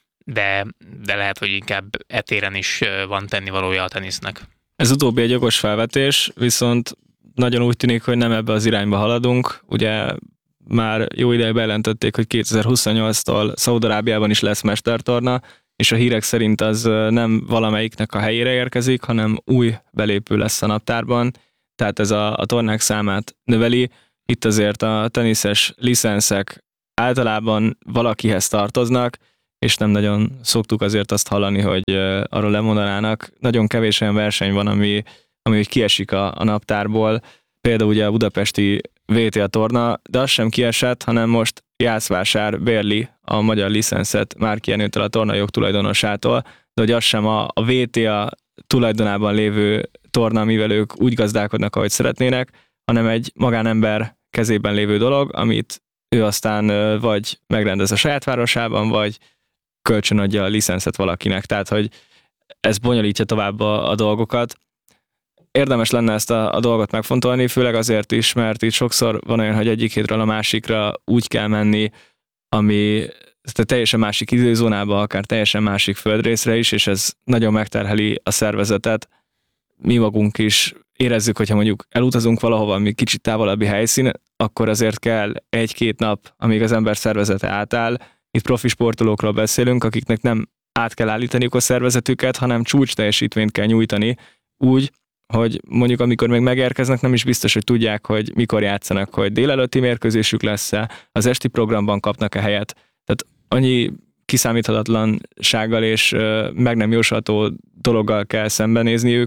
de lehet, hogy inkább etéren is van tennivalója a tenisznek. Ez utóbbi egy jogos felvetés, viszont nagyon úgy tűnik, hogy nem ebbe az irányba haladunk. Ugye már jó ideje bejelentették, hogy 2028-tól Szaúd-Arábiában is lesz mestertorna, és a hírek szerint az nem valamelyiknek a helyére érkezik, hanem új belépő lesz a naptárban, tehát ez a tornák számát növeli. Itt azért a teniszes licenszek általában valakihez tartoznak, és nem nagyon szoktuk azért azt hallani, hogy arról lemondanának. Nagyon kevés olyan verseny van, ami úgy kiesik a naptárból. Például ugye a budapesti VTA torna, de az sem kiesett, hanem most Jászvásár bérli a magyar licenszet Márki Jenőtől, a tornajog tulajdonosától, de hogy az sem a VTA tulajdonában lévő torna, mivel ők úgy gazdálkodnak, ahogy szeretnének, hanem egy magánember kezében lévő dolog, amit ő aztán vagy megrendez a saját városában, vagy kölcsönadja a licenszet valakinek. Tehát, hogy ez bonyolítja tovább a dolgokat. Érdemes lenne ezt a dolgot megfontolni, főleg azért is, mert itt sokszor van olyan, hogy egyik hétről a másikra úgy kell menni, ami teljesen másik időzónába, akár teljesen másik földrészre is, és ez nagyon megterheli a szervezetet. Mi magunk is érezzük, hogyha mondjuk elutazunk valahova, ami kicsit távolabbi helyszín, akkor azért kell 1-2 nap, amíg az ember szervezete átáll. Itt profi sportolókról beszélünk, akiknek nem át kell állítaniuk a szervezetüket, hanem csúcs teljesítményt kell nyújtani úgy, hogy mondjuk amikor még megérkeznek, nem is biztos, hogy tudják, hogy mikor játszanak, hogy délelőtti mérkőzésük lesz-e, az esti programban kapnak-e helyet. Tehát annyi kiszámíthatatlansággal és meg nem jósolható dologgal kell szembenézniük,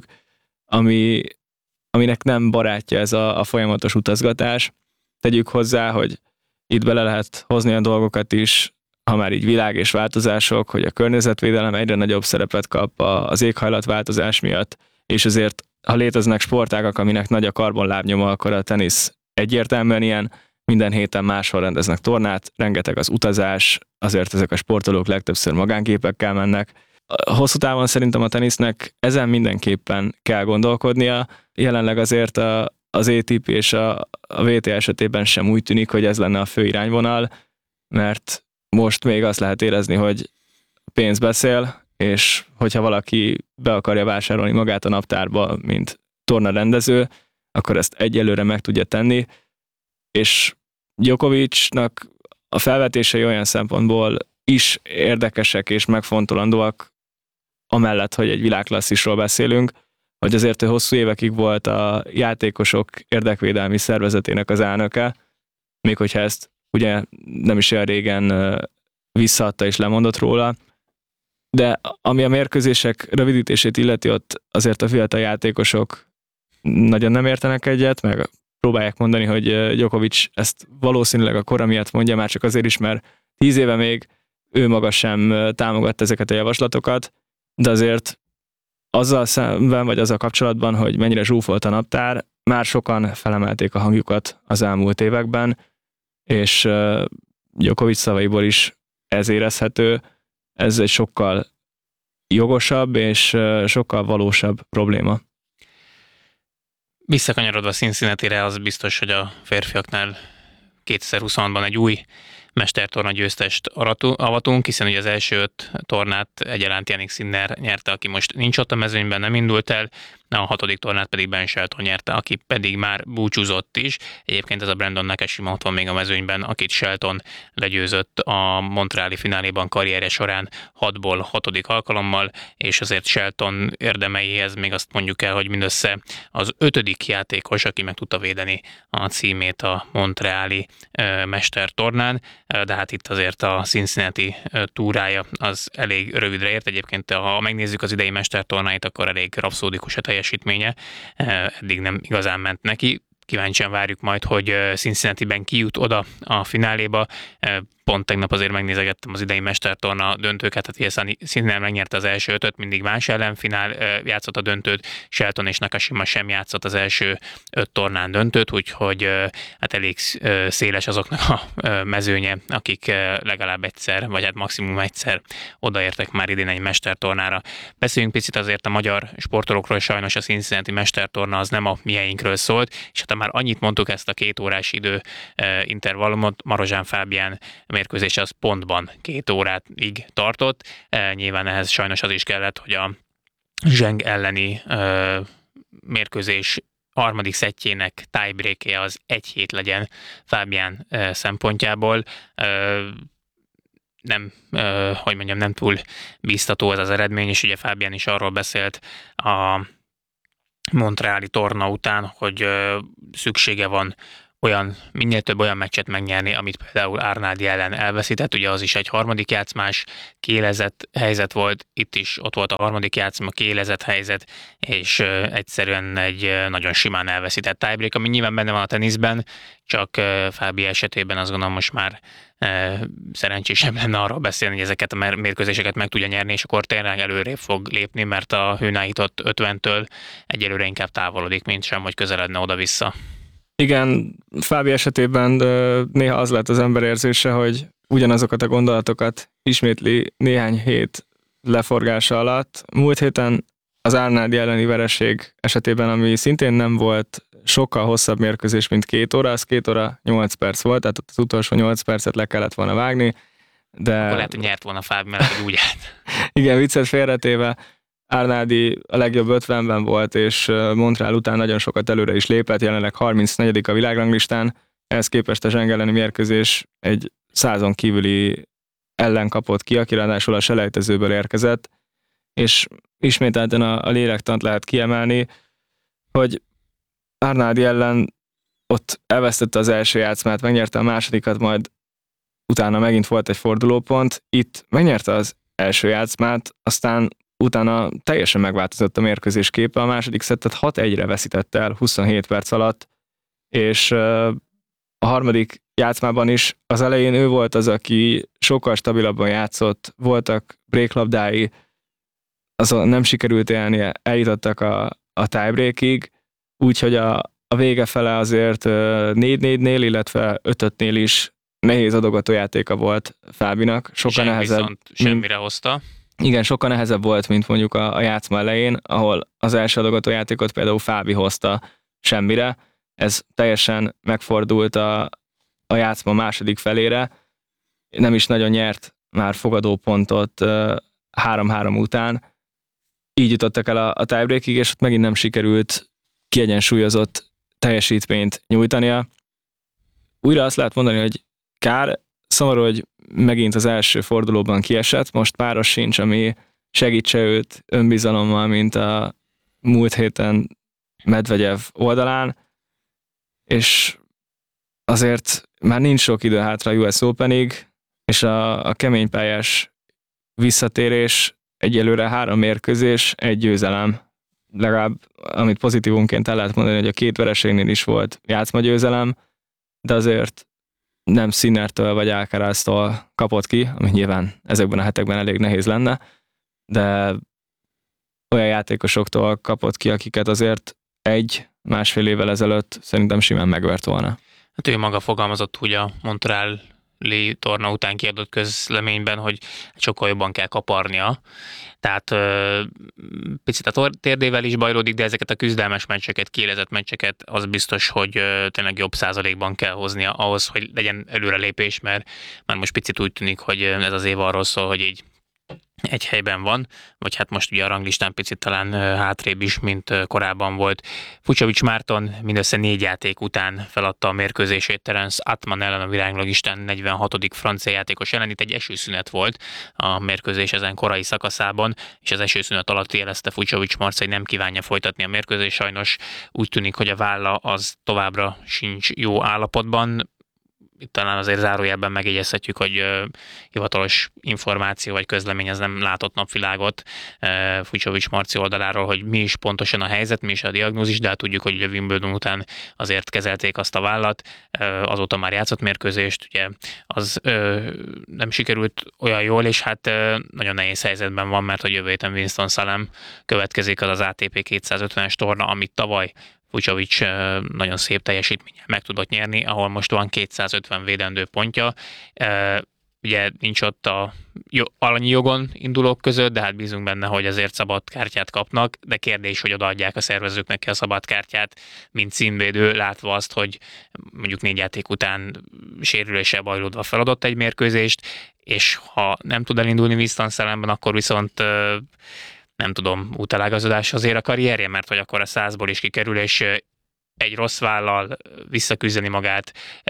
aminek nem barátja ez a folyamatos utazgatás. Tegyük hozzá, hogy itt bele lehet hozni a dolgokat is, ha már így világ és változások, hogy a környezetvédelem egyre nagyobb szerepet kap az éghajlatváltozás miatt, és azért, ha léteznek sportágak, aminek nagy a karbonlábnyoma, akkor a tenisz egyértelműen ilyen, minden héten máshol rendeznek tornát, rengeteg az utazás, azért ezek a sportolók legtöbbször magángépekkel mennek. Hosszú távon szerintem a tenisznek ezen mindenképpen kell gondolkodnia. Jelenleg azért az ATP és a VTA esetében sem úgy tűnik, hogy ez lenne a fő irányvonal, mert most még azt lehet érezni, hogy pénz beszél, és hogyha valaki be akarja vásárolni magát a naptárba, mint tornarendező, akkor ezt egyelőre meg tudja tenni, és Djokovicnak a felvetései olyan szempontból is érdekesek és megfontolandóak, amellett, hogy egy világklasszisról beszélünk, hogy azért ő hosszú évekig volt a játékosok érdekvédelmi szervezetének az elnöke, még hogyha ezt ugye nem is olyan régen visszaadta és lemondott róla, de ami a mérkőzések rövidítését illeti, ott azért a fiatal játékosok nagyon nem értenek egyet, meg próbálják mondani, hogy Djokovic ezt valószínűleg a kora miatt mondja, már csak azért is, mert 10 éve még ő maga sem támogatta ezeket a javaslatokat, de azért azzal szemben, vagy azzal kapcsolatban, hogy mennyire zsúfolt a naptár, már sokan felemelték a hangjukat az elmúlt években, és Djokovic szavaiból is ez érezhető, ez egy sokkal jogosabb és sokkal valósabb probléma. Visszakanyarodva Cincinnatire, az biztos, hogy a férfiaknál 2020-ban egy új mestertorna győztest avatunk, hiszen ugye az első 5 tornát egyaránt Jannik Sinner nyerte, aki most nincs ott a mezőnyben, nem indult el, a 6. tornát pedig Ben Shelton nyerte, aki pedig már búcsúzott is. Egyébként ez a Brandon Nakashima ott van még a mezőnyben, akit Shelton legyőzött a montreali fináléban karrierje során 6-ból 6. alkalommal, és azért Shelton érdemeihez még azt mondjuk el, hogy mindössze az 5. játékos, aki meg tudta védeni a címét a montreali mestertornán, de hát itt azért a Cincinnati túrája az elég rövidre ért. Egyébként ha megnézzük az idei mestertornáit, akkor elég rapszódikus a teljesítménye, eddig nem igazán ment neki. Kíváncsian várjuk majd, hogy Cincinnati-ben ki jut oda a fináléba. Pont tegnap azért megnézegettem az idei mestertorna döntőket, tehát ugye Sinner megnyerte az első 5-öt, mindig más ellenfinál játszott a döntőt, Shelton és Nakashima sem játszott az első 5 tornán döntőt, úgyhogy hát elég széles azoknak a mezőnye, akik legalább egyszer, vagy hát maximum egyszer odaértek már idén egy mestertornára. Beszéljünk picit azért a magyar sportolókról, sajnos a Cincinnati mestertorna az nem a mieinkről szólt, és hát már annyit mondtuk ezt a 2 órás idő intervallumot, Marozsán Fábián mérkőzés az pontban 2 óráig tartott. Nyilván ehhez sajnos az is kellett, hogy a Zseng elleni mérkőzés harmadik szettjének tiebreakje az 1-7 legyen Fábián szempontjából. Nem túl biztató ez az eredmény, és ugye Fábián is arról beszélt a montreali torna után, hogy szüksége van minél több olyan meccset megnyerni, amit például Arnaldi ellen elveszített, ugye az is egy harmadik játszmás, kiélezett helyzet volt, itt is ott volt a harmadik játszma, kiélezett helyzet, és egyszerűen egy nagyon simán elveszített tiebreak, ami nyilván benne van a teniszben, csak Fábi esetében azt gondolom most már szerencsésebb lenne arról beszélni, hogy ezeket a mérkőzéseket meg tudja nyerni, és akkor tényleg előrébb fog lépni, mert a hőnállított 50-től egyelőre inkább távolodik, mint sem, hogy közeledne oda-vissza. Igen, Fábi esetében néha az lett az ember érzése, hogy ugyanazokat a gondolatokat ismétli néhány hét leforgása alatt. Múlt héten az Arnaldi elleni vereség esetében, ami szintén nem volt sokkal hosszabb mérkőzés, mint 2 óra, az 2 óra 8 perc volt, tehát az utolsó 8 percet le kellett volna vágni. De... Akkor lehet, hogy nyert volna Fábi, mert hogy úgy állt. Igen, viccet félretéve, Arnaldi a legjobb 50-ben volt, és Montreal után nagyon sokat előre is lépett, jelenleg 34. a világranglistán, ehhez képest a Zseng elleni mérkőzés egy 100-on kívüli ellen kapott ki, aki ráadásul a selejtezőből érkezett, és ismételten a lélektant lehet kiemelni, hogy Arnaldi ellen ott elvesztette az első játszmát, megnyerte a másodikat, majd utána megint volt egy fordulópont, itt megnyerte az első játszmát, aztán utána teljesen megváltozott a mérkőzés képe, a második szettet 6-1-re veszítette el 27 perc alatt, és a harmadik játszmában is az elején ő volt az, aki sokkal stabilabban játszott, voltak breaklabdái, azon nem sikerült élnie, eljutottak a tiebreakig, úgyhogy a vége fele azért 4-4-nél, illetve 5-5-nél is nehéz adogatójátéka volt Fábinak. Sokkal nehezebb. Viszont semmire hozta. Igen, sokkal nehezebb volt, mint mondjuk a játszma elején, ahol az első adogatójátékot például Fábi hozta semmire. Ez teljesen megfordult a játszma második felére. Nem is nagyon nyert már fogadópontot 3-3 után. Így jutottak el a tiebreakig, és ott megint nem sikerült kiegyensúlyozott teljesítményt nyújtania. Újra azt lehet mondani, hogy kár, szomorú, hogy megint az első fordulóban kiesett, most páros sincs, ami segítse őt önbizalommal, mint a múlt héten Medvegyev oldalán, és azért már nincs sok idő hátra a US Openig, és a keménypályás visszatérés egyelőre 3 mérkőzés, 1 győzelem. Legalább, amit pozitívunként el lehet mondani, hogy a 2 vereségnél is volt játszmagyőzelem, de azért nem Sinnertől vagy Alcaraztól kapott ki, ami nyilván ezekben a hetekben elég nehéz lenne, de olyan játékosoktól kapott ki, akiket azért 1-1,5 évvel ezelőtt szerintem simán megvert volna. Hát ő maga fogalmazott úgy a Montreal torna után kiadott közleményben, hogy sokkal jobban kell kaparnia. Tehát picit a térdével is bajlódik, de ezeket a küzdelmes meccseket, kiélezett meccseket az biztos, hogy tényleg jobb százalékban kell hoznia ahhoz, hogy legyen előrelépés, mert már most picit úgy tűnik, hogy ez az év arról szól, hogy így egy helyben van, vagy hát most ugye a ranglistán picit talán hátrébb is, mint korábban volt. Fucsovics Márton mindössze 4 játék után feladta a mérkőzését Terence Atman ellen a világlistán 46. francia játékos ellen. Itt egy esőszünet volt a mérkőzés ezen korai szakaszában, és az esőszünet alatt jelezte Fucsovics Marca, hogy nem kívánja folytatni a mérkőzést. Sajnos úgy tűnik, hogy a válla az továbbra sincs jó állapotban. Itt talán azért zárójelben megjegyezhetjük, hogy hivatalos információ vagy közlemény az nem látott napvilágot Fucsovics Marci oldaláról, hogy mi is pontosan a helyzet, mi is a diagnózis, de hát tudjuk, hogy a Wimbledon után azért kezelték azt a vállat, azóta már játszott mérkőzést, ugye az nem sikerült olyan jól, és hát nagyon nehéz helyzetben van, mert a jövő héten Winston-Salem következik, az ATP 250-es torna, amit tavaly Fucsovics nagyon szép teljesítménnyel meg tudott nyerni, ahol most van 250 védendő pontja. Ugye nincs ott a alanyi jogon indulók között, de hát bízunk benne, hogy azért szabad kártyát kapnak, de kérdés, hogy odaadják a szervezők neki a szabad kártyát, mint színvédő, látva azt, hogy mondjuk 4 játék után sérüléssel bajlódva feladott egy mérkőzést, és ha nem tud elindulni Winston-Salemben, akkor viszont nem tudom, útelágazodás azért a karrierje, mert hogy akkor a 100-ból is kikerül, és egy rossz vállal visszaküzdeni magát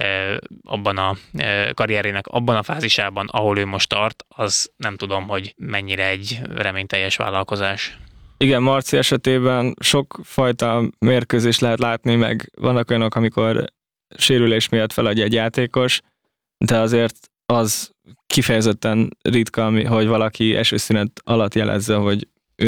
abban a karrierének, abban a fázisában, ahol ő most tart, az nem tudom, hogy mennyire egy reményteljes vállalkozás. Igen, Marci esetében sokfajta mérkőzést lehet látni, meg vannak olyanok, amikor sérülés miatt feladja egy játékos, de azért az kifejezetten ritka, hogy valaki esőszünet alatt jelezze, hogy